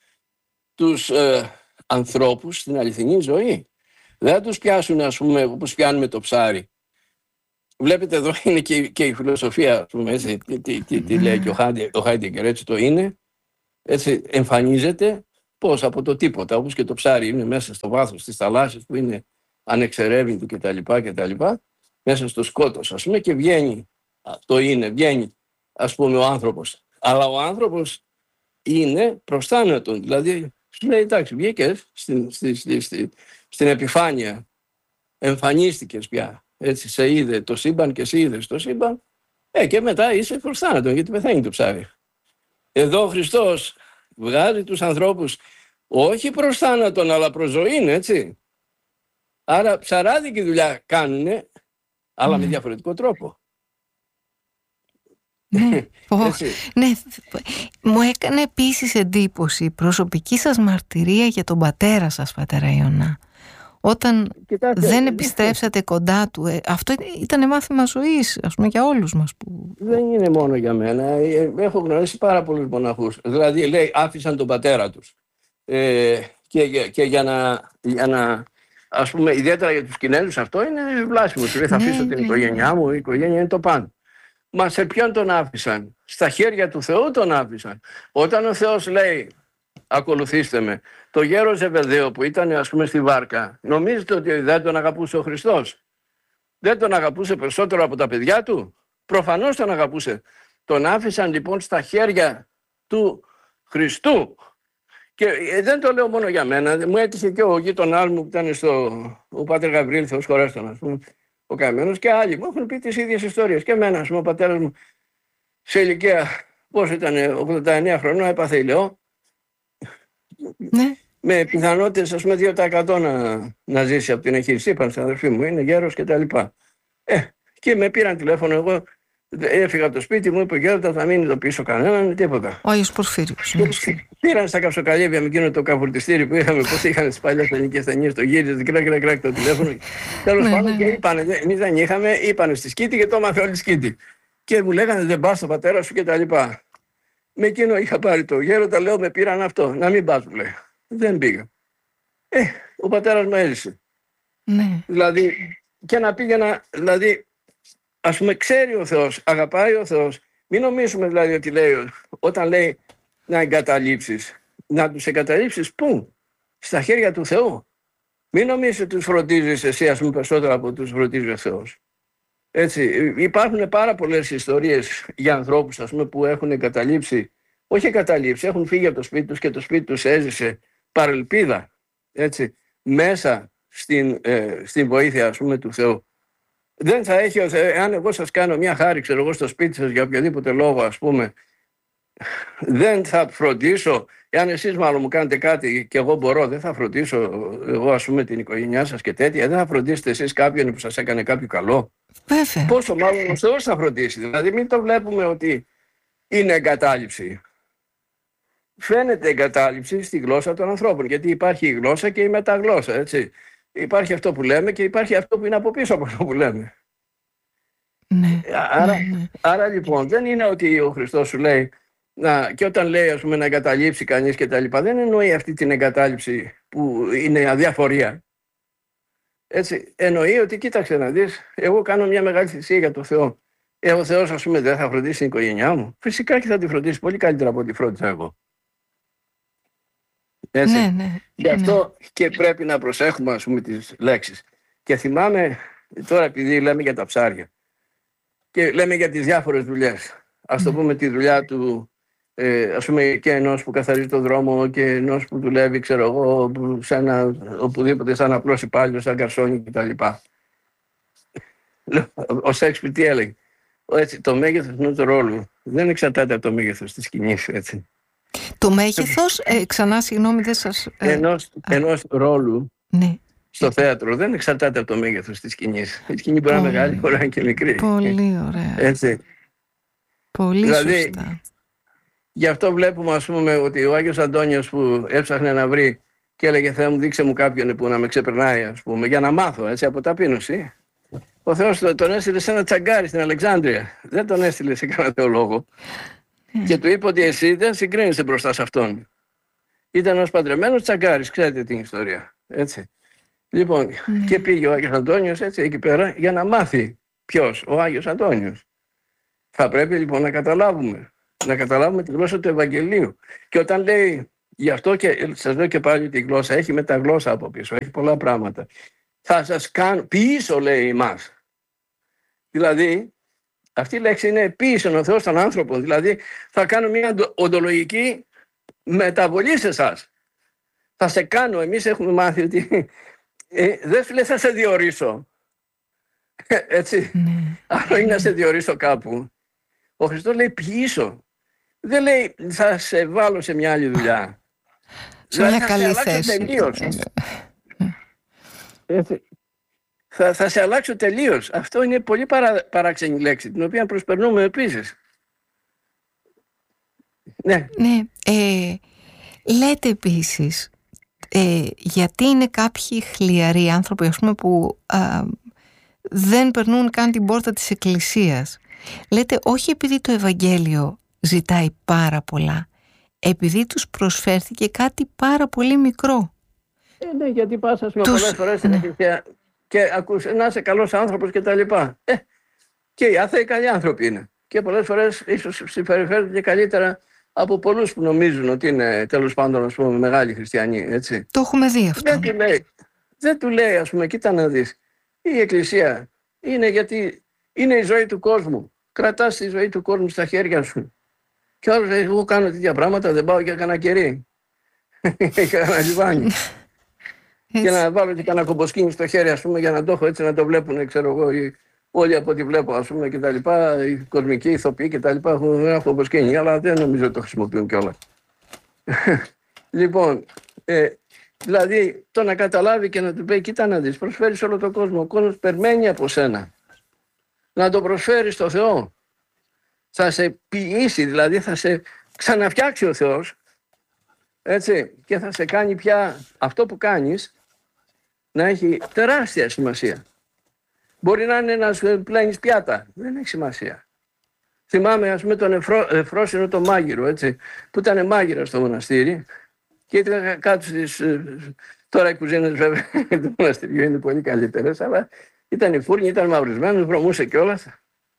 τους ε, ανθρώπους στην αληθινή ζωή. Δεν θα τους πιάσουν, ας πούμε, όπως πιάνουμε το ψάρι. Βλέπετε εδώ είναι και, και η φιλοσοφία, ας πούμε, έτσι, τι, τι, τι, τι λέει και ο Χάιντεγκερ, έτσι το είναι. Έτσι εμφανίζεται πώς από το τίποτα, όπως και το ψάρι είναι μέσα στο βάθος της θαλάσσης που είναι ανεξερεύνητο κτλ. κτλ. Μέσα στο σκότος, ας πούμε, και βγαίνει, αυτό είναι, βγαίνει, ας πούμε, ο άνθρωπος. Αλλά ο άνθρωπος είναι προς θάνατον. Δηλαδή, σου λέει, εντάξει, βγήκες στην, στη, στη, στη, στην επιφάνεια, εμφανίστηκες πια, έτσι, σε είδε το σύμπαν και σε είδες το σύμπαν, ε, και μετά είσαι προς θάνατον, γιατί πεθαίνει το ψάρι. Εδώ ο Χριστός βγάζει τους ανθρώπους όχι προς θάνατον, αλλά προς ζωήν, έτσι. Άρα ψαράδικη δουλειά κάνουνε, αλλά mm. με διαφορετικό τρόπο. Ναι, ναι, μου έκανε επίσης εντύπωση η προσωπική σας μαρτυρία για τον πατέρα σας, πατέρα Ιωνά. Όταν Κοιτάτε, δεν επιστρέψατε κοντά του, ε, αυτό ήταν μάθημα ζωής, ας πούμε, για όλους μας. Που... Δεν είναι μόνο για μένα. Έχω γνωρίσει πάρα πολλούς μοναχούς. Δηλαδή, λέει, άφησαν τον πατέρα τους. Ε, και, και για να... Για να ας πούμε, ιδιαίτερα για τους Κινέζους αυτό είναι βλάσιμο. Του λέει, θα αφήσω την οικογένειά μου, η οικογένεια είναι το πάνω. Μα σε ποιον τον άφησαν? Στα χέρια του Θεού τον άφησαν. Όταν ο Θεός λέει, ακολουθήστε με, το γέρο Ζεβεδαίο που ήταν, ας πούμε, στη βάρκα, νομίζετε ότι δεν τον αγαπούσε ο Χριστός? Δεν τον αγαπούσε περισσότερο από τα παιδιά του? Προφανώς τον αγαπούσε. Τον άφησαν λοιπόν στα χέρια του Χριστού. Και δεν το λέω μόνο για μένα, μου έτυχε και ο γείτονάς μου που ήταν στο, ο Πάτερ Γαβρίλ, Θεός χωρέστον, ας πούμε, ο καημένος, και άλλοι μου έχουν πει τις ίδιες ιστορίες. Και εμένα, ας πούμε, ο πατέρας μου σε ηλικία, πώς ήταν, ογδόντα εννέα χρονών, έπαθε ηλαιό. Ναι. Με πιθανότητες, ας πούμε, δύο τοις εκατό να, να ζήσει από την εγχείρηση. Είπαν στην αδερφή μου, είναι γέρος και τα λοιπά. Ε, και με πήραν τηλέφωνο, εγώ έφυγα από το σπίτι μου, είπε ο γέροντας, θα μην ειδοποιήσω κανέναν, τίποτα. Ο Άγιος Πορφύριος. Ναι. Πήραν στα καυσοκαλύβια με εκείνο το καβουρτιστήρι που είχαμε, πώς είχαν στις παλιές ελληνικές ταινίες, το γύριζε, κρακ, κρακ, κρακ, το τηλέφωνο. Τέλος πάντων, και είπανε, εμείς δεν είχαμε, είπανε στη σκήτη και το έμαθε όλη σκήτη. Και μου λέγανε, δεν πας στον πατέρα σου και τα λοιπά. Με εκείνο είχα πάρει το γέροντα, λέω με πήραν αυτό, να μην πας, μου λέει. Δεν πήγα. Ε, ο πατέρας μου έζησε. Ναι. Δηλαδή, και να πήγαινα, δηλαδή, ας πούμε, ξέρει ο Θεός, αγαπάει ο Θεός. Μην νομίζουμε δηλαδή ότι λέει, όταν λέει να εγκαταλείψεις, να τους εγκαταλείψεις πού? Στα χέρια του Θεού. Μην νομίζεις ότι τους φροντίζεις εσύ, ας πούμε, περισσότερο από τους φροντίζει ο Θεός. Έτσι, υπάρχουν πάρα πολλές ιστορίες για ανθρώπους, ας πούμε, που έχουν εγκαταλείψει, όχι εγκαταλείψει, έχουν φύγει από το σπίτι τους και το σπίτι τους έζησε παρελπίδα, έτσι, μέσα στην, ε, στην βοήθεια, ας πούμε, του Θεού. Δεν θα έχει ο Θεός, αν εγώ σας κάνω μια χάρη, ξέρω εγώ, στο σπίτι σας για οποιοδήποτε λόγο, ας πούμε, δεν θα φροντίσω, εάν εσείς μάλλον μου κάνετε κάτι και εγώ μπορώ, δεν θα φροντίσω εγώ, ας πούμε, την οικογένειά σας και τέτοια, δεν θα φροντίσετε εσείς κάποιον που σας έκανε κάποιο καλό. Βέβαια. Πόσο μάλλον ο Θεός θα φροντίσει. Δηλαδή μην το βλέπουμε ότι είναι εγκατάλειψη. Φαίνεται εγκατάλειψη στη γλώσσα των ανθρώπων, γιατί υπάρχει η γλώσσα και η μεταγλώσσα, έτσι. Υπάρχει αυτό που λέμε και υπάρχει αυτό που είναι από πίσω από αυτό που λέμε. Ναι. Άρα, ναι, ναι. άρα λοιπόν δεν είναι ότι ο Χριστός σου λέει να, και όταν λέει, ας πούμε, να εγκαταλείψει κανείς και τα λοιπά, δεν εννοεί αυτή την εγκατάλειψη που είναι αδιαφορία. Έτσι, εννοεί ότι κοίταξε να δεις, εγώ κάνω μια μεγάλη θυσία για το Θεό. Ε, ο Θεός, ας πούμε, δεν θα φροντίσει την οικογένειά μου. Φυσικά και θα τη φροντίσει πολύ καλύτερα από ό,τι φρόντισα εγώ. Έτσι. Ναι, ναι, Γι' αυτό ναι. και πρέπει να προσέχουμε, ας πούμε, τις λέξεις. Και θυμάμαι, τώρα επειδή λέμε για τα ψάρια και λέμε για τις διάφορες δουλειές, ας το πούμε τη δουλειά του, ε, ας πούμε, και ενός που καθαρίζει τον δρόμο και ενός που δουλεύει, ξέρω εγώ, σε ένα, οπουδήποτε σαν απλός υπάλληλος, σαν καρσόνι κτλ. Ο Σέξπιρ τι έλεγε? Έτσι, το μέγεθος ενός ρόλου δεν εξαρτάται από το μέγεθος της σκηνής, έτσι. Το μέγεθος, ε, ξανά συγγνώμη δεν σας... Ε, ενός, ενός ρόλου ναι. στο θέατρο δεν εξαρτάται από το μέγεθος της σκηνής. Η σκηνή μπορεί να είναι μεγάλη, μπορεί να είναι και μικρή. Πολύ ωραία. Έτσι. Πολύ δηλαδή, σωστά. Γι' αυτό βλέπουμε, ας πούμε, ότι ο Άγιος Αντώνιος που έψαχνε να βρει και έλεγε Θεέ μου δείξε μου κάποιον που να με ξεπερνάει, ας πούμε, για να μάθω, έτσι, από ταπείνωση. Ο Θεός τον έστειλε σε ένα τσαγκάρι στην Αλεξάνδρεια. Δεν τον έστειλε σε κανένα θεολόγο. Mm. Και του είπε ότι εσύ δεν συγκρίνεσαι μπροστά σε αυτόν. Ήταν ένας παντρεμένος τσαγκάρης, ξέρετε την ιστορία. Έτσι. Λοιπόν, mm. και πήγε ο Άγιος Αντώνιος έτσι, εκεί πέρα για να μάθει ποιος, ο Άγιος Αντώνιος. Θα πρέπει λοιπόν να καταλάβουμε, να καταλάβουμε τη γλώσσα του Ευαγγελίου. Και όταν λέει, γι' αυτό και σας λέω και πάλι τη γλώσσα, έχει μεταγλώσσα από πίσω, έχει πολλά πράγματα. Θα σας κάνω, ποιήσω λέει εμάς. Δηλαδή, αυτή η λέξη είναι ποιήσον ο Θεός των άνθρωπων. Δηλαδή, θα κάνω μια οντολογική μεταβολή σε εσάς. Θα σε κάνω, εμείς έχουμε μάθει ότι ε, δεν σου λέει θα σε διορίσω. Έτσι. Mm. Άλλο είναι να σε διορίσω κάπου. Ο Χριστός λέει ποιήσω. Δεν λέει θα σε βάλω σε μια άλλη δουλειά. Σε μια δηλαδή, καλή θέση. Τελείως. Έτσι. Θα, θα σε αλλάξω τελείως. Αυτό είναι πολύ παρα, παράξενη λέξη, την οποία προσπερνούμε επίσης. Ναι. Ναι. Ε, λέτε επίσης, ε, γιατί είναι κάποιοι χλιαροί άνθρωποι, ας πούμε, που α, δεν περνούν καν την πόρτα της εκκλησίας. Λέτε, όχι επειδή το Ευαγγέλιο ζητάει πάρα πολλά, επειδή τους προσφέρθηκε κάτι πάρα πολύ μικρό. Ε, ναι, γιατί πας, ας πούμε, τους... πολλές φορές στην εκκλησία και ακούς να είσαι καλός άνθρωπος και τα λοιπά. Ε, και οι άθεοι καλοί άνθρωποι είναι. Και πολλές φορές ίσως συμπεριφέρονται και καλύτερα από πολλούς που νομίζουν ότι είναι τέλος πάντων, ας πούμε, μεγάλοι χριστιανοί. Έτσι. Το έχουμε δει αυτό. Δεν του λέει, δεν του λέει, ας πούμε, κοίτα να δεις, η εκκλησία είναι γιατί είναι η ζωή του κόσμου. Κρατάς τη ζωή του κόσμου στα χέρια σου. Και όλος λέει, εγώ κάνω τέτοια πράγματα, δεν πάω για κανένα κερί. Για κανένα λιβάνι. Και να βάλω και κανένα κομποσκίνη στο χέρι, ας πούμε, για να το έχω έτσι να το βλέπουν, ξέρω εγώ, οι, όλοι από ό,τι βλέπω, ας πούμε, και τα λοιπά, οι κοσμικοί ηθοποιοί και τα λοιπά, έχουν ένα κομποσκίνη, αλλά δεν νομίζω ότι το χρησιμοποιούν κιόλας. Λοιπόν, ε, δηλαδή, το να καταλάβει και να του πει, κοίτα να δεις, προσφέρεις όλο τον κόσμο, ο κόσμος περιμένει από σένα. Να το προσφέρεις στο Θεό. Θα σε ποιήσει, δηλαδή θα σε ξαναφτιάξει ο Θεός, έτσι, και θα σε κάνει πια αυτό που κάνεις να έχει τεράστια σημασία. Μπορεί να είναι να σου πλένεις πιάτα, δεν έχει σημασία. θυμάμαι ας πούμε τον Εφρό, Εφρόσινο τον Μάγειρο, έτσι, που ήταν μάγειρα στο μοναστήρι και ήταν κάτω στις... Τώρα οι κουζίνες βέβαια του μοναστηριού είναι πολύ καλύτερες, αλλά ήταν η φούρνη, ήταν μαυρισμένος, βρωμούσε κιόλας.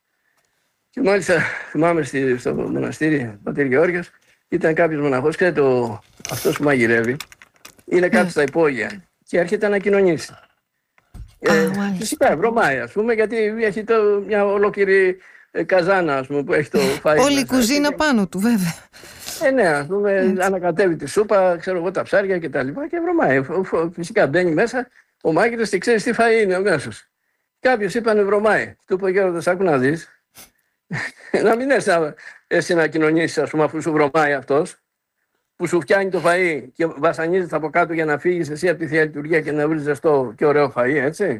Και μάλιστα θυμάμαι στη, στο μοναστήρι Πατήρ Γεώργιος, ήταν κάποιος μοναχός, ξέρετε, ο, αυτός που μαγειρεύει, είναι κάτω στα υπόγεια και έρχεται να κοινωνήσει. Ε, φυσικά βρωμάει, ας πούμε, γιατί έχει το, μια ολόκληρη ε, καζάνα, ας πούμε, που έχει το φαΐ. Όλη η κουζίνα πάνω του, βέβαια. Ε, ναι, ας πούμε, έτσι. Ανακατεύει τη σούπα, ξέρω εγώ, τα ψάρια και τα λοιπά και βρωμάει. Φυσικά μπαίνει μέσα ο μάγειρας και ξέρεις τι φαΐ είναι αμέσως. Κάποιος είπανε βρωμάει. Του είπε ο Γέροντας, άκου να δεις. Να μην έρθει εσύ να κοινωνήσεις, ας πούμε, αφού σου βρωμάει αυτός, που σου φτιάνει το φαΐ και βασανίζεται από κάτω για να φύγεις εσύ από τη Θεία Λειτουργία και να βρεις ζεστό και ωραίο φαΐ, έτσι.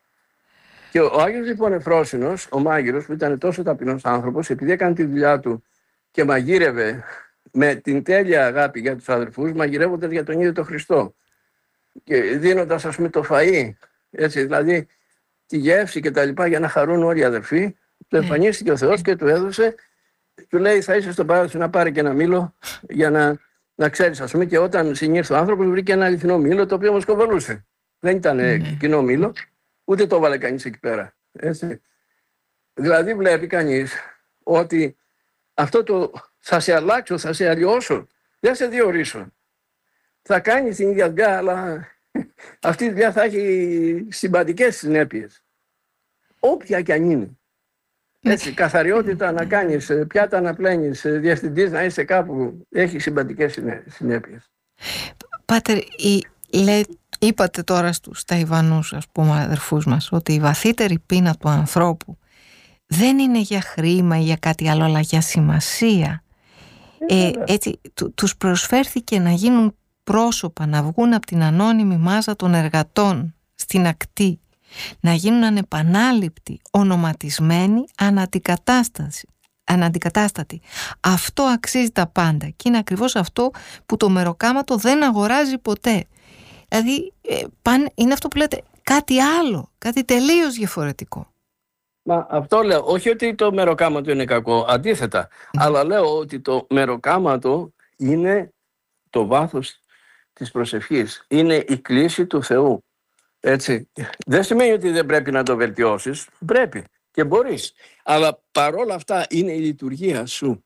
Και ο Άγιος λοιπόν Εφρόσινος, ο μάγειρος, που ήταν τόσο ταπεινός άνθρωπος, επειδή έκανε τη δουλειά του και μαγείρευε με την τέλεια αγάπη για τους αδερφούς, μαγειρεύοντας για τον ίδιο τον Χριστό και δίνοντας, ας πούμε, το φαΐ, έτσι, δηλαδή τη γεύση και τα λοιπά για να χαρούν όλοι οι αδερφοί, του εμφανίστηκε ο Θεός και του έδωσε, του λέει θα είσαι στον παράδεισο να πάρει και ένα μήλο για να, να ξέρεις, ας πούμε, και όταν συνήρθε ο άνθρωπος βρήκε ένα αληθινό μήλο το οποίο όμως κοβολούσε. Δεν ήταν mm. κοινό μήλο, ούτε το έβαλε κανείς εκεί πέρα. Έτσι. Δηλαδή βλέπει κανείς ότι αυτό το θα σε αλλάξω, θα σε αλλοιώσω, δεν σε διορίσω. Θα κάνεις την ίδια δουλειά, αλλά αυτή η δουλειά θα έχει συμπαντικές συνέπειες. Όποια και αν είναι. Έτσι, καθαριότητα να κάνεις, πιάτα να πλένεις, διευθυντής να είσαι κάπου, έχει συμπαντικές συνέπειες. Πάτερ, η, λέ, είπατε τώρα στους Ταϊβανούς, ας πούμε, αδερφούς μας, ότι η βαθύτερη πείνα του ανθρώπου δεν είναι για χρήμα ή για κάτι άλλο, αλλά για σημασία. Ε, έτσι, του, τους προσφέρθηκε να γίνουν πρόσωπα, να βγουν από την ανώνυμη μάζα των εργατών στην ακτή, να γίνουν ανεπανάληπτοι, ονοματισμένοι, αναντικατάσταση, αναντικατάστατοι. Αυτό αξίζει τα πάντα και είναι ακριβώς αυτό που το μεροκάματο δεν αγοράζει ποτέ. Δηλαδή ε, πάνε, είναι αυτό που λέτε, κάτι άλλο, κάτι τελείως διαφορετικό. Μα αυτό λέω, όχι ότι το μεροκάματο είναι κακό, αντίθετα, mm. αλλά λέω ότι το μεροκάματο είναι το βάθος της προσευχής, είναι η κλίση του Θεού. Έτσι. Δεν σημαίνει ότι δεν πρέπει να το βελτιώσεις, πρέπει και μπορείς, αλλά παρόλα αυτά είναι η λειτουργία σου,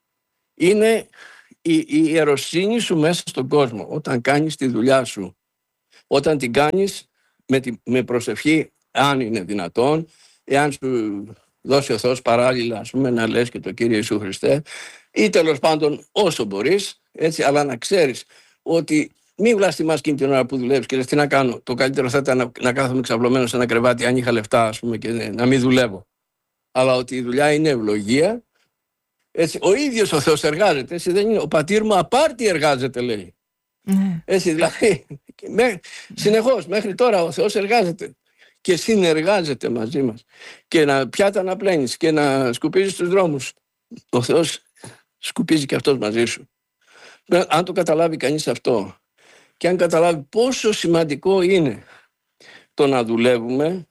είναι η, η ιεροσύνη σου μέσα στον κόσμο, όταν κάνεις τη δουλειά σου, όταν την κάνεις με, τη, με προσευχή, αν είναι δυνατόν, εάν σου δώσει ο Θεός παράλληλα, ας πούμε, να λες και το Κύριε Ιησού Χριστέ, ή τέλος πάντων όσο μπορείς, έτσι, αλλά να ξέρεις ότι μην βλαστημάς εκείνη την ώρα που δουλεύεις και λες τι να κάνω. Το καλύτερο θα ήταν να, να κάθομαι ξαπλωμένο σε ένα κρεβάτι, αν είχα λεφτά, ας πούμε, και να μην δουλεύω. Αλλά ότι η δουλειά είναι ευλογία. Έτσι, ο ίδιος ο Θεός εργάζεται. Έτσι, δεν είναι. Ο πατήρ μου απάρτη εργάζεται, λέει. Mm. Έτσι, δηλαδή, με, συνεχώς μέχρι τώρα ο Θεός εργάζεται και συνεργάζεται μαζί μας. Και να πιάτα να πλένεις και να σκουπίζεις τους δρόμους. Ο Θεός σκουπίζει και αυτός μαζί σου. Αν το καταλάβει κανείς αυτό, και αν καταλάβει πόσο σημαντικό είναι το να δουλεύουμε,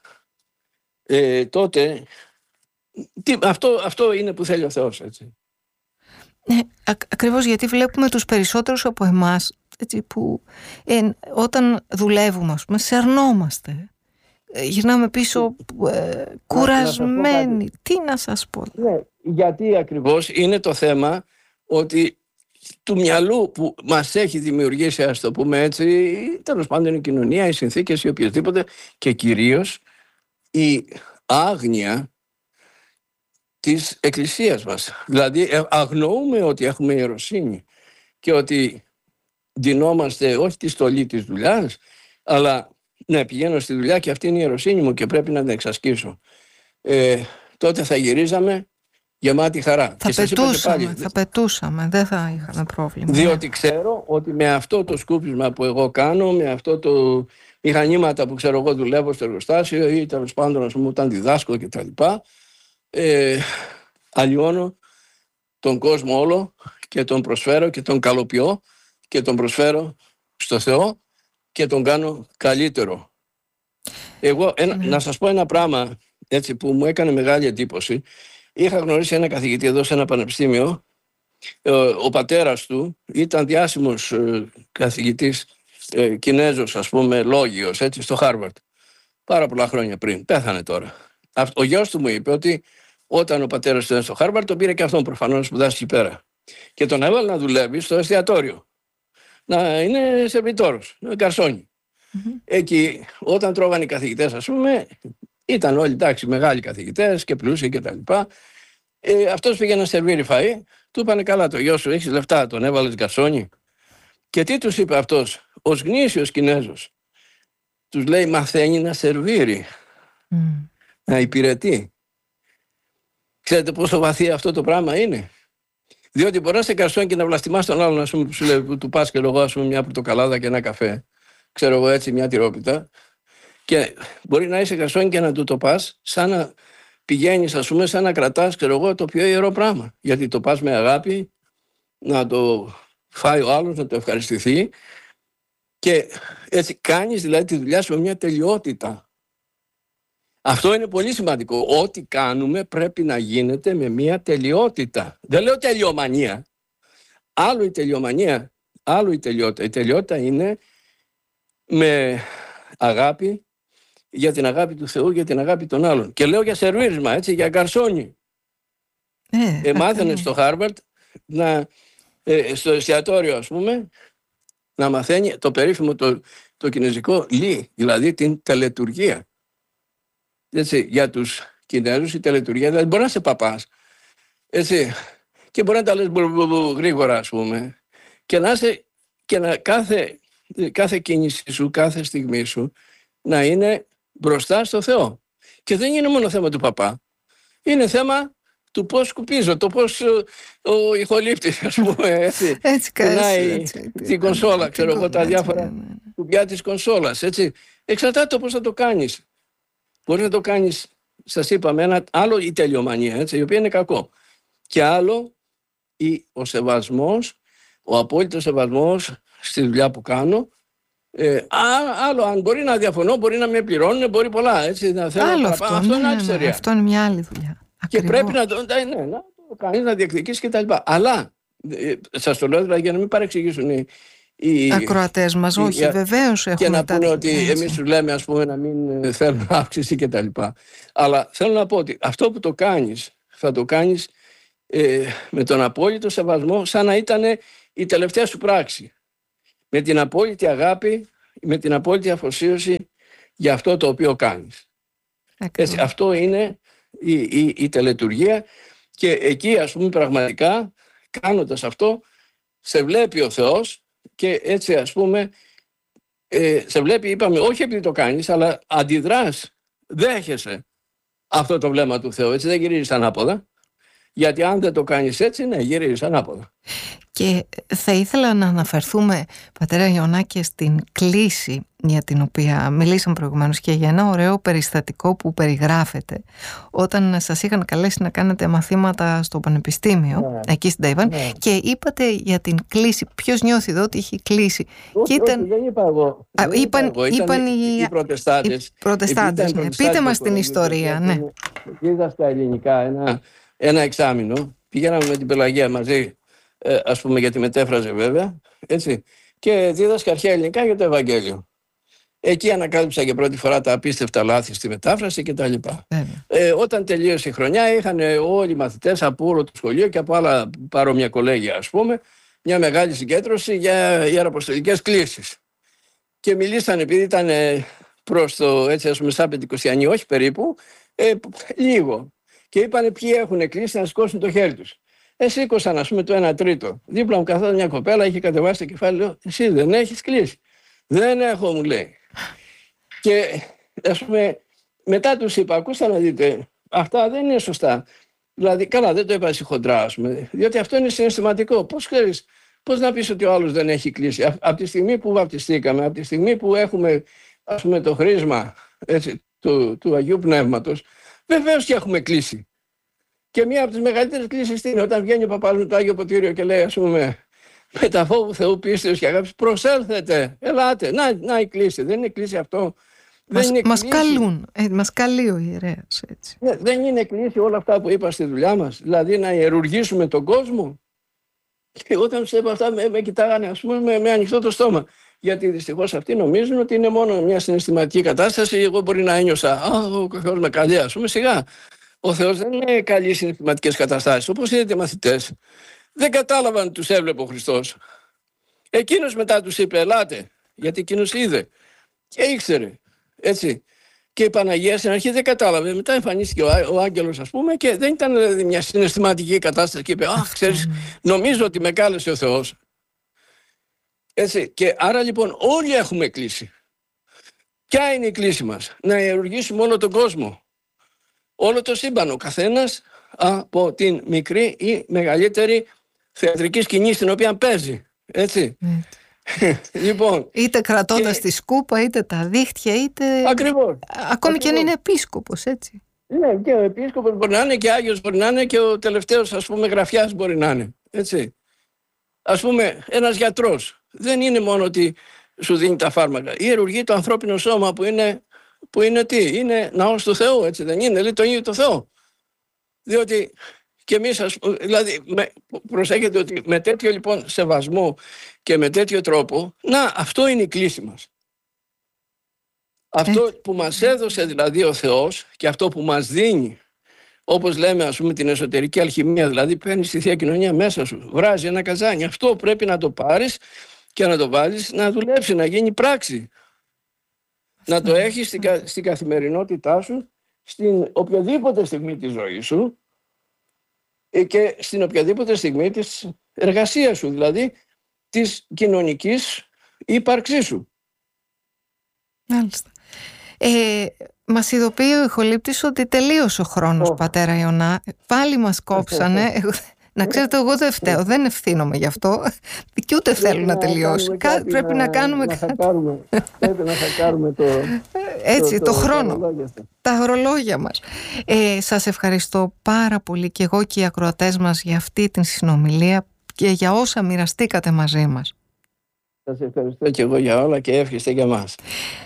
ε, τότε τι, αυτό, αυτό είναι που θέλει ο Θεός, έτσι. Ναι, ακ- ακριβώς γιατί βλέπουμε τους περισσότερους από εμάς, έτσι, που ε, όταν δουλεύουμε, ας πούμε, σερνόμαστε. Ε, γυρνάμε πίσω ε, κουρασμένοι. Να τι να σας πω. Ναι, γιατί ακριβώς είναι το θέμα ότι του μυαλού που μας έχει δημιουργήσει, ας το πούμε έτσι, τέλος πάντων η κοινωνία, οι συνθήκες ή οποιοδήποτε, και κυρίως η άγνοια της Εκκλησίας μας. Δηλαδή αγνοούμε ότι έχουμε ιεροσύνη και ότι ντυνόμαστε όχι τη στολή της δουλειάς, αλλά ναι, πηγαίνω στη δουλειά και αυτή είναι η ιεροσύνη μου και πρέπει να την εξασκήσω. Ε, τότε θα γυρίζαμε γεμάτη χαρά. Θα πετούσαμε, πάλι, θα πετούσαμε, δεν θα είχαμε πρόβλημα. Διότι ξέρω ότι με αυτό το σκούπισμα που εγώ κάνω, με αυτό το μηχανήματα που ξέρω εγώ δουλεύω στο εργοστάσιο ή τέλος πάντων, ας πούμε, όταν διδάσκω και τα λοιπά, ε, αλλοιώνω τον κόσμο όλο και τον προσφέρω και τον καλοποιώ και τον προσφέρω στο Θεό και τον κάνω καλύτερο. Εγώ, ένα, mm. να σας πω ένα πράγμα έτσι, που μου έκανε μεγάλη εντύπωση. είχα γνωρίσει ένα καθηγητή εδώ σε ένα πανεπιστήμιο. Ο πατέρας του ήταν διάσημος καθηγητής Κινέζος, ας πούμε, λόγιος, έτσι, στο Χάρβαρντ. Πάρα πολλά χρόνια πριν. Πέθανε τώρα. Ο γιος του μου είπε ότι όταν ο πατέρας του ήταν στο Χάρβαρντ, τον πήρε και αυτόν προφανώς να σπουδάσει εκεί πέρα. Και τον έβαλε να δουλεύει στο εστιατόριο. Να είναι σερβιτόρος, γκαρσόνι. Mm-hmm. Εκεί, όταν τρώγανε οι καθηγητές, ας πούμε, ήταν όλοι εντάξει, μεγάλοι καθηγητές και πλούσιοι κτλ. Ε, αυτός πήγε να σερβίρει φαΐ, του είπανε καλά το γιο σου, έχεις λεφτά, τον έβαλες γκαρσόνι. Και τι τους είπε αυτός, ως γνήσιος Κινέζος, τους λέει μαθαίνει να σερβίρει, mm. να υπηρετεί. Ξέρετε πόσο βαθύ αυτό το πράγμα είναι? Διότι μπορεί να είσαι γκαρσόνι και να βλαστημάς τον άλλον, ας πούμε, που σου λέει, που του πας και λόγω, ας πούμε, μια πορτοκαλάδα και ένα καφέ, ξέρω εγώ έτσι, μια τυρόπιτα, και μπορεί να είσαι γκαρσόνι και να του το πας σαν να πηγαίνεις, ας πούμε, σαν να κρατάς, ξέρω εγώ, το πιο ιερό πράγμα. Γιατί το πας με αγάπη, να το φάει ο άλλος, να το ευχαριστηθεί, και έτσι κάνεις δηλαδή τη δουλειά σου με μια τελειότητα. Αυτό είναι πολύ σημαντικό. Ό,τι κάνουμε πρέπει να γίνεται με μια τελειότητα. Δεν λέω τελειομανία. Άλλο η τελειομανία, άλλο η τελειότητα. Η τελειότητα είναι με αγάπη, για την αγάπη του Θεού, για την αγάπη των άλλων. Και λέω για σερβίρισμα, έτσι, για γκαρσόνι. Ε, ε, μάθαινε στο Χάρβαρντ, να, ε, στο εστιατόριο, ας πούμε, να μαθαίνει το περίφημο το, το κινέζικο λι, δηλαδή την τελετουργία. Έτσι, για τους Κινέζους η τελετουργία, δηλαδή μπορεί να είσαι παπάς, έτσι, και μπορεί να τα λες γρήγορα, ας πούμε, και να είσαι, και να κάθε, κάθε κίνηση σου, κάθε στιγμή σου, να είναι μπροστά στο Θεό. Και δεν είναι μόνο θέμα του παπά. Είναι θέμα του πώς σκουπίζω, το πώς ο, ο ηχολήπτης, ας πούμε, έτσι, έτσι κουνάει την κονσόλα, ξέρω εγώ, τα διάφορα κουμπιά της κονσόλας, έτσι. Εξαρτάται το πώς θα το κάνεις. Μπορεί να το κάνεις, σας είπα, με ένα άλλο η τελειομανία, έτσι, η οποία είναι κακό. Και άλλο ή ο σεβασμός, ο απόλυτος σεβασμός στη δουλειά που κάνω. Ε, α, άλλο, αν μπορεί να διαφωνώ, μπορεί να με πληρώνουν, μπορεί πολλά. Έτσι, να θέλω άλλο να αυτό, αυτό, ναι, είναι άλλη ναι, ιστορία. Αυτό είναι μια άλλη δουλειά. Και Ακριβώς. πρέπει να το, ναι, να το κάνεις, να διεκδικήσεις και τα λοιπά. Αλλά, ε, σας το λέω δηλαδή για να μην παρεξηγήσουν οι, οι ακροατές μας, όχι, οι, βεβαίως έχουν. και να πούνε ότι εμείς σου λέμε, ας πούμε, να μην θέλουμε αύξηση και τα λοιπά. Αλλά θέλω να πω ότι αυτό που το κάνεις, θα το κάνεις ε, με τον απόλυτο σεβασμό, σαν να ήταν η τελευταία σου πράξη. Με την απόλυτη αγάπη, με την απόλυτη αφοσίωση για αυτό το οποίο κάνεις. Έτσι, αυτό είναι η, η, η τελετουργία, και εκεί, ας πούμε, πραγματικά κάνοντας αυτό σε βλέπει ο Θεός, και έτσι, ας πούμε, ε, σε βλέπει, είπαμε, όχι επειδή το κάνεις, αλλά αντιδράς, δέχεσαι αυτό το βλέμμα του Θεού, έτσι, δεν γυρίζεις ανάποδα, γιατί αν δεν το κάνεις έτσι, ναι, γυρίζεις ανάποδα. Και θα ήθελα να αναφερθούμε, πατέρα Ιωνάκη, στην κλίση για την οποία μιλήσαμε προηγουμένως και για ένα ωραίο περιστατικό που περιγράφεται όταν σας είχαν καλέσει να κάνετε μαθήματα στο Πανεπιστήμιο, ναι, εκεί στην Ταϊβάν, ναι, και είπατε για την κλίση. Ποιος νιώθει εδώ ότι έχει κλίση? Όχι, ήταν... όχι, δεν είπα εγώ. Α, δεν είπαν, είπα εγώ. Είπαν οι, οι προτεστάτες. Οι προτεστάτες, ναι. Πείτε μας την ιστορία. Ναι. Είδα στα ελληνικά ένα, ένα εξάμηνο. Πηγαίναμε με την Πελαγία μαζί, ε, ας πούμε, γιατί μετέφραζε βέβαια, έτσι, και δίδασκα αρχαία ελληνικά για το Ευαγγέλιο. Εκεί ανακάλυψα για πρώτη φορά τα απίστευτα λάθη στη μετάφραση κτλ. Ε, όταν τελείωσε η χρονιά, είχαν όλοι οι μαθητές από όλο το σχολείο και από άλλα παρόμοια κολέγια, ας πούμε, μια μεγάλη συγκέντρωση για ιεραποστολικές κλήσεις. Και μιλήσαν, επειδή ήταν προς το, έτσι, ας πούμε, σαν πεντηκοστιανοί, όχι περίπου, ε, λίγο. Και είπανε ποιοι έχουν κλείσει να σηκώσουν το χέρι τους. Ε, σήκωσαν, ας πούμε, το ένα τρίτο. Δίπλα μου καθόταν μια κοπέλα, είχε κατεβάσει το κεφάλι, λέω, εσύ δεν έχεις κλείσει? Δεν έχω, μου λέει. Και, ας πούμε, μετά τους είπα, ακούστε να δείτε, αυτά δεν είναι σωστά. Δηλαδή, καλά, δεν το είπα εσύ χοντρά, ας πούμε, διότι αυτό είναι συναισθηματικό. Πώς ξέρεις, πώς να πεις ότι ο άλλος δεν έχει κλείσει? Α, από τη στιγμή που βαπτιστήκαμε, από τη στιγμή που έχουμε, ας πούμε, το χρήσμα, έτσι, του, του Αγίου Πνεύματος, βεβαίως και έχουμε κλείσει. Και μία από τις μεγαλύτερες κλήσεις είναι όταν βγαίνει ο παπάς με το Άγιο Ποτήριο και λέει, ας πούμε, με τα φόβου Θεού, πίστεως και αγάπης, προσέλθετε, ελάτε. Να, να η κλίση. Δεν είναι κλίση αυτό Μας, μας καλούν, ε, μας καλεί ο ιερέας, έτσι. Ναι, δεν είναι κλείσει όλα αυτά που είπα στη δουλειά μας, δηλαδή να ιερουργήσουμε τον κόσμο. Και όταν τους είπα αυτά με, με κοιτάγανε, ας πούμε, με, με ανοιχτό το στόμα. Γιατί δυστυχώς αυτοί νομίζουν ότι είναι μόνο μια συναισθηματική κατάσταση. Εγώ μπορεί να ένιωσα, α, ο Θεός με καλεί, ας πούμε, σιγά. Ο Θεός δεν είναι καλή συναισθηματικές καταστάσεις. Όπως είδατε οι μαθητές, δεν κατάλαβαν τους έβλεπε ο Χριστός. Εκείνος μετά τους είπε, ελάτε, γιατί εκείνος είδε και ήξερε, έτσι. Και η Παναγία στην αρχή δεν κατάλαβε. Μετά εμφανίστηκε ο, ο άγγελος, ας πούμε, και δεν ήταν δηλαδή μια συναισθηματική κατάσταση και είπε, αχ, ξέρεις, νομίζω ότι με κάλεσε ο Θεός. Έτσι. Και άρα λοιπόν όλοι έχουμε κλείσει. Ποια είναι η κλίση μας? Να ιερουργήσουμε όλο τον κόσμο, όλο το σύμπαν, ο καθένας από την μικρή ή μεγαλύτερη θεατρική σκηνή στην οποία παίζει. Έτσι. Λοιπόν, είτε κρατώντας και... τη σκούπα, είτε τα δίχτυα, είτε... Ακριβώς. Ακόμη Ακριβώς. Και αν είναι επίσκοπος, έτσι. Ναι, και ο επίσκοπος μπορεί να είναι και Άγιος μπορεί να είναι και ο τελευταίος, ας πούμε, γραφιάς μπορεί να είναι. Έτσι. Ας πούμε, ένας γιατρός δεν είναι μόνο ότι σου δίνει τα φάρμακα. Ιερουργεί το ανθρώπινο σώμα που είναι, που είναι τι? Είναι ναός του Θεού, έτσι δεν είναι? Δηλαδή το ίδιο το Θεό. Διότι και εμείς, ας πούμε, δηλαδή με, προσέχετε ότι με τέτοιο λοιπόν σεβασμό και με τέτοιο τρόπο, να, αυτό είναι η κλίση μας. Αυτό που μας έδωσε δηλαδή ο Θεός και αυτό που μας δίνει, όπως λέμε, ας πούμε, την εσωτερική αλχημία, δηλαδή παίρνεις τη Θεία Κοινωνία μέσα σου, βράζει ένα καζάνι, αυτό πρέπει να το πάρεις και να το βάλεις να δουλέψει, να γίνει πράξη. Να το έχεις στην, στην καθημερινότητά σου, στην οποιαδήποτε στιγμή της ζωής σου και στην οποιαδήποτε στιγμή της εργασίας σου, δηλαδή της κοινωνικής ύπαρξής σου. Μάλιστα. Ε, μας ειδοποιεί ο ηχολήπτης ότι τελείωσε ο χρόνος, oh. πατέρα Ιωνά. Πάλι μας κόψανε. Να ξέρετε, εγώ δεν φταίω, δεν ευθύνομαι γι' αυτό και ούτε θέλω να τελειώσει. Κάτι, πρέπει να, να κάνουμε να κάτι. Κάνουμε, πρέπει να θα κάνουμε το, έτσι, το, το, το χρόνο, το τα ορολόγια μας. Ε, σας ευχαριστώ πάρα πολύ και εγώ και οι ακροατές μας για αυτή την συνομιλία και για όσα μοιραστήκατε μαζί μας. Σας ευχαριστώ και εγώ για όλα και εύχεστε για μας.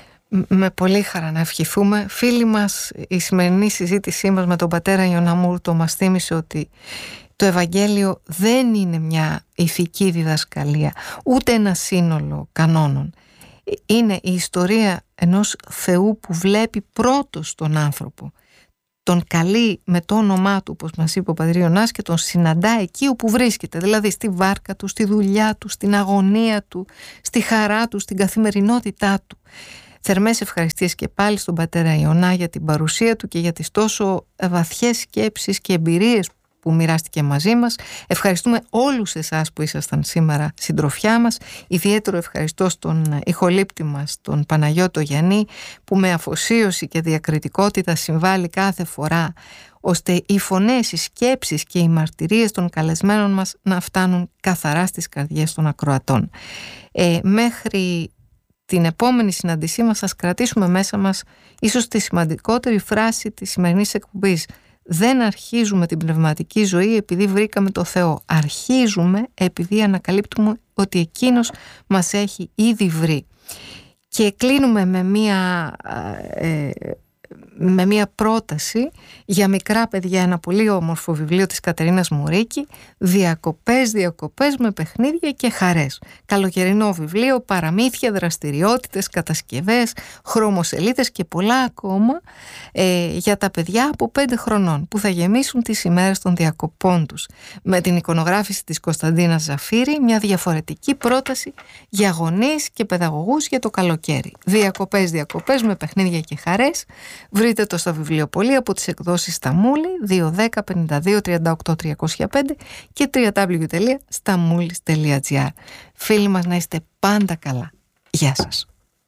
Με πολύ χαρά να ευχηθούμε. Φίλοι μας, η σημερινή συζήτησή μας με τον πατέρα Ιωνά Μούρτο μας θύμισε ότι το Ευαγγέλιο δεν είναι μια ηθική διδασκαλία, ούτε ένα σύνολο κανόνων. Είναι η ιστορία ενός Θεού που βλέπει πρώτος τον άνθρωπο. Τον καλεί με το όνομά του, όπως μας είπε ο πατήρ Ιωνάς, και τον συναντά εκεί όπου βρίσκεται, δηλαδή στη βάρκα του, στη δουλειά του, στην αγωνία του, στη χαρά του, στην καθημερινότητά του. Θερμές ευχαριστίες και πάλι στον πατέρα Ιωνά για την παρουσία του και για τις τόσο βαθιές σκέψεις και εμπειρίες που μοιράστηκε μαζί μας. Ευχαριστούμε όλους εσάς που ήσασταν σήμερα συντροφιά μας. Ιδιαίτερο ευχαριστώ στον ηχολήπτη μας, τον Παναγιώτο Γιαννή, που με αφοσίωση και διακριτικότητα συμβάλλει κάθε φορά ώστε οι φωνές, οι σκέψεις και οι μαρτυρίες των καλεσμένων μας να φτάνουν καθαρά στις καρδιές των ακροατών. Ε, μέχρι την επόμενη συναντησή μας σας κρατήσουμε μέσα μας ίσως τη σημαντικότερη φράση της σημερινής εκπομπής. Δεν αρχίζουμε την πνευματική ζωή επειδή βρήκαμε το Θεό. Αρχίζουμε επειδή ανακαλύπτουμε ότι Εκείνος μας έχει ήδη βρει. Και κλείνουμε με μία, ε, με μία πρόταση για μικρά παιδιά, ένα πολύ όμορφο βιβλίο της Κατερίνας Μουρίκη, «Διακοπές, διακοπές με παιχνίδια και χαρές». Καλοκαιρινό βιβλίο, παραμύθια, δραστηριότητες, κατασκευές, χρωμοσελίδες και πολλά ακόμα ε, για τα παιδιά από πέντε χρονών που θα γεμίσουν τις ημέρες των διακοπών τους. Με την εικονογράφηση της Κωνσταντίνας Ζαφύρη, μια διαφορετική πρόταση για γονείς και παιδαγωγούς για το καλοκαίρι. «Διακοπές, διακοπές με παιχνίδια και χαρές». Βρείτε το στα βιβλιοπωλεία από τις εκδόσεις Σταμούλη, δύο δέκα πενήντα δύο τριάντα οκτώ τριακόσια πέντε και double-u double-u double-u τελεία σταμούλης τελεία τζι άρ. Φίλοι μας, να είστε πάντα καλά. Γεια σας.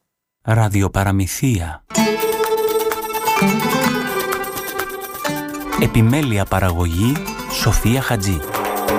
Ραδιοπαραμυθία. Επιμέλεια παραγωγή Σοφία Χατζή.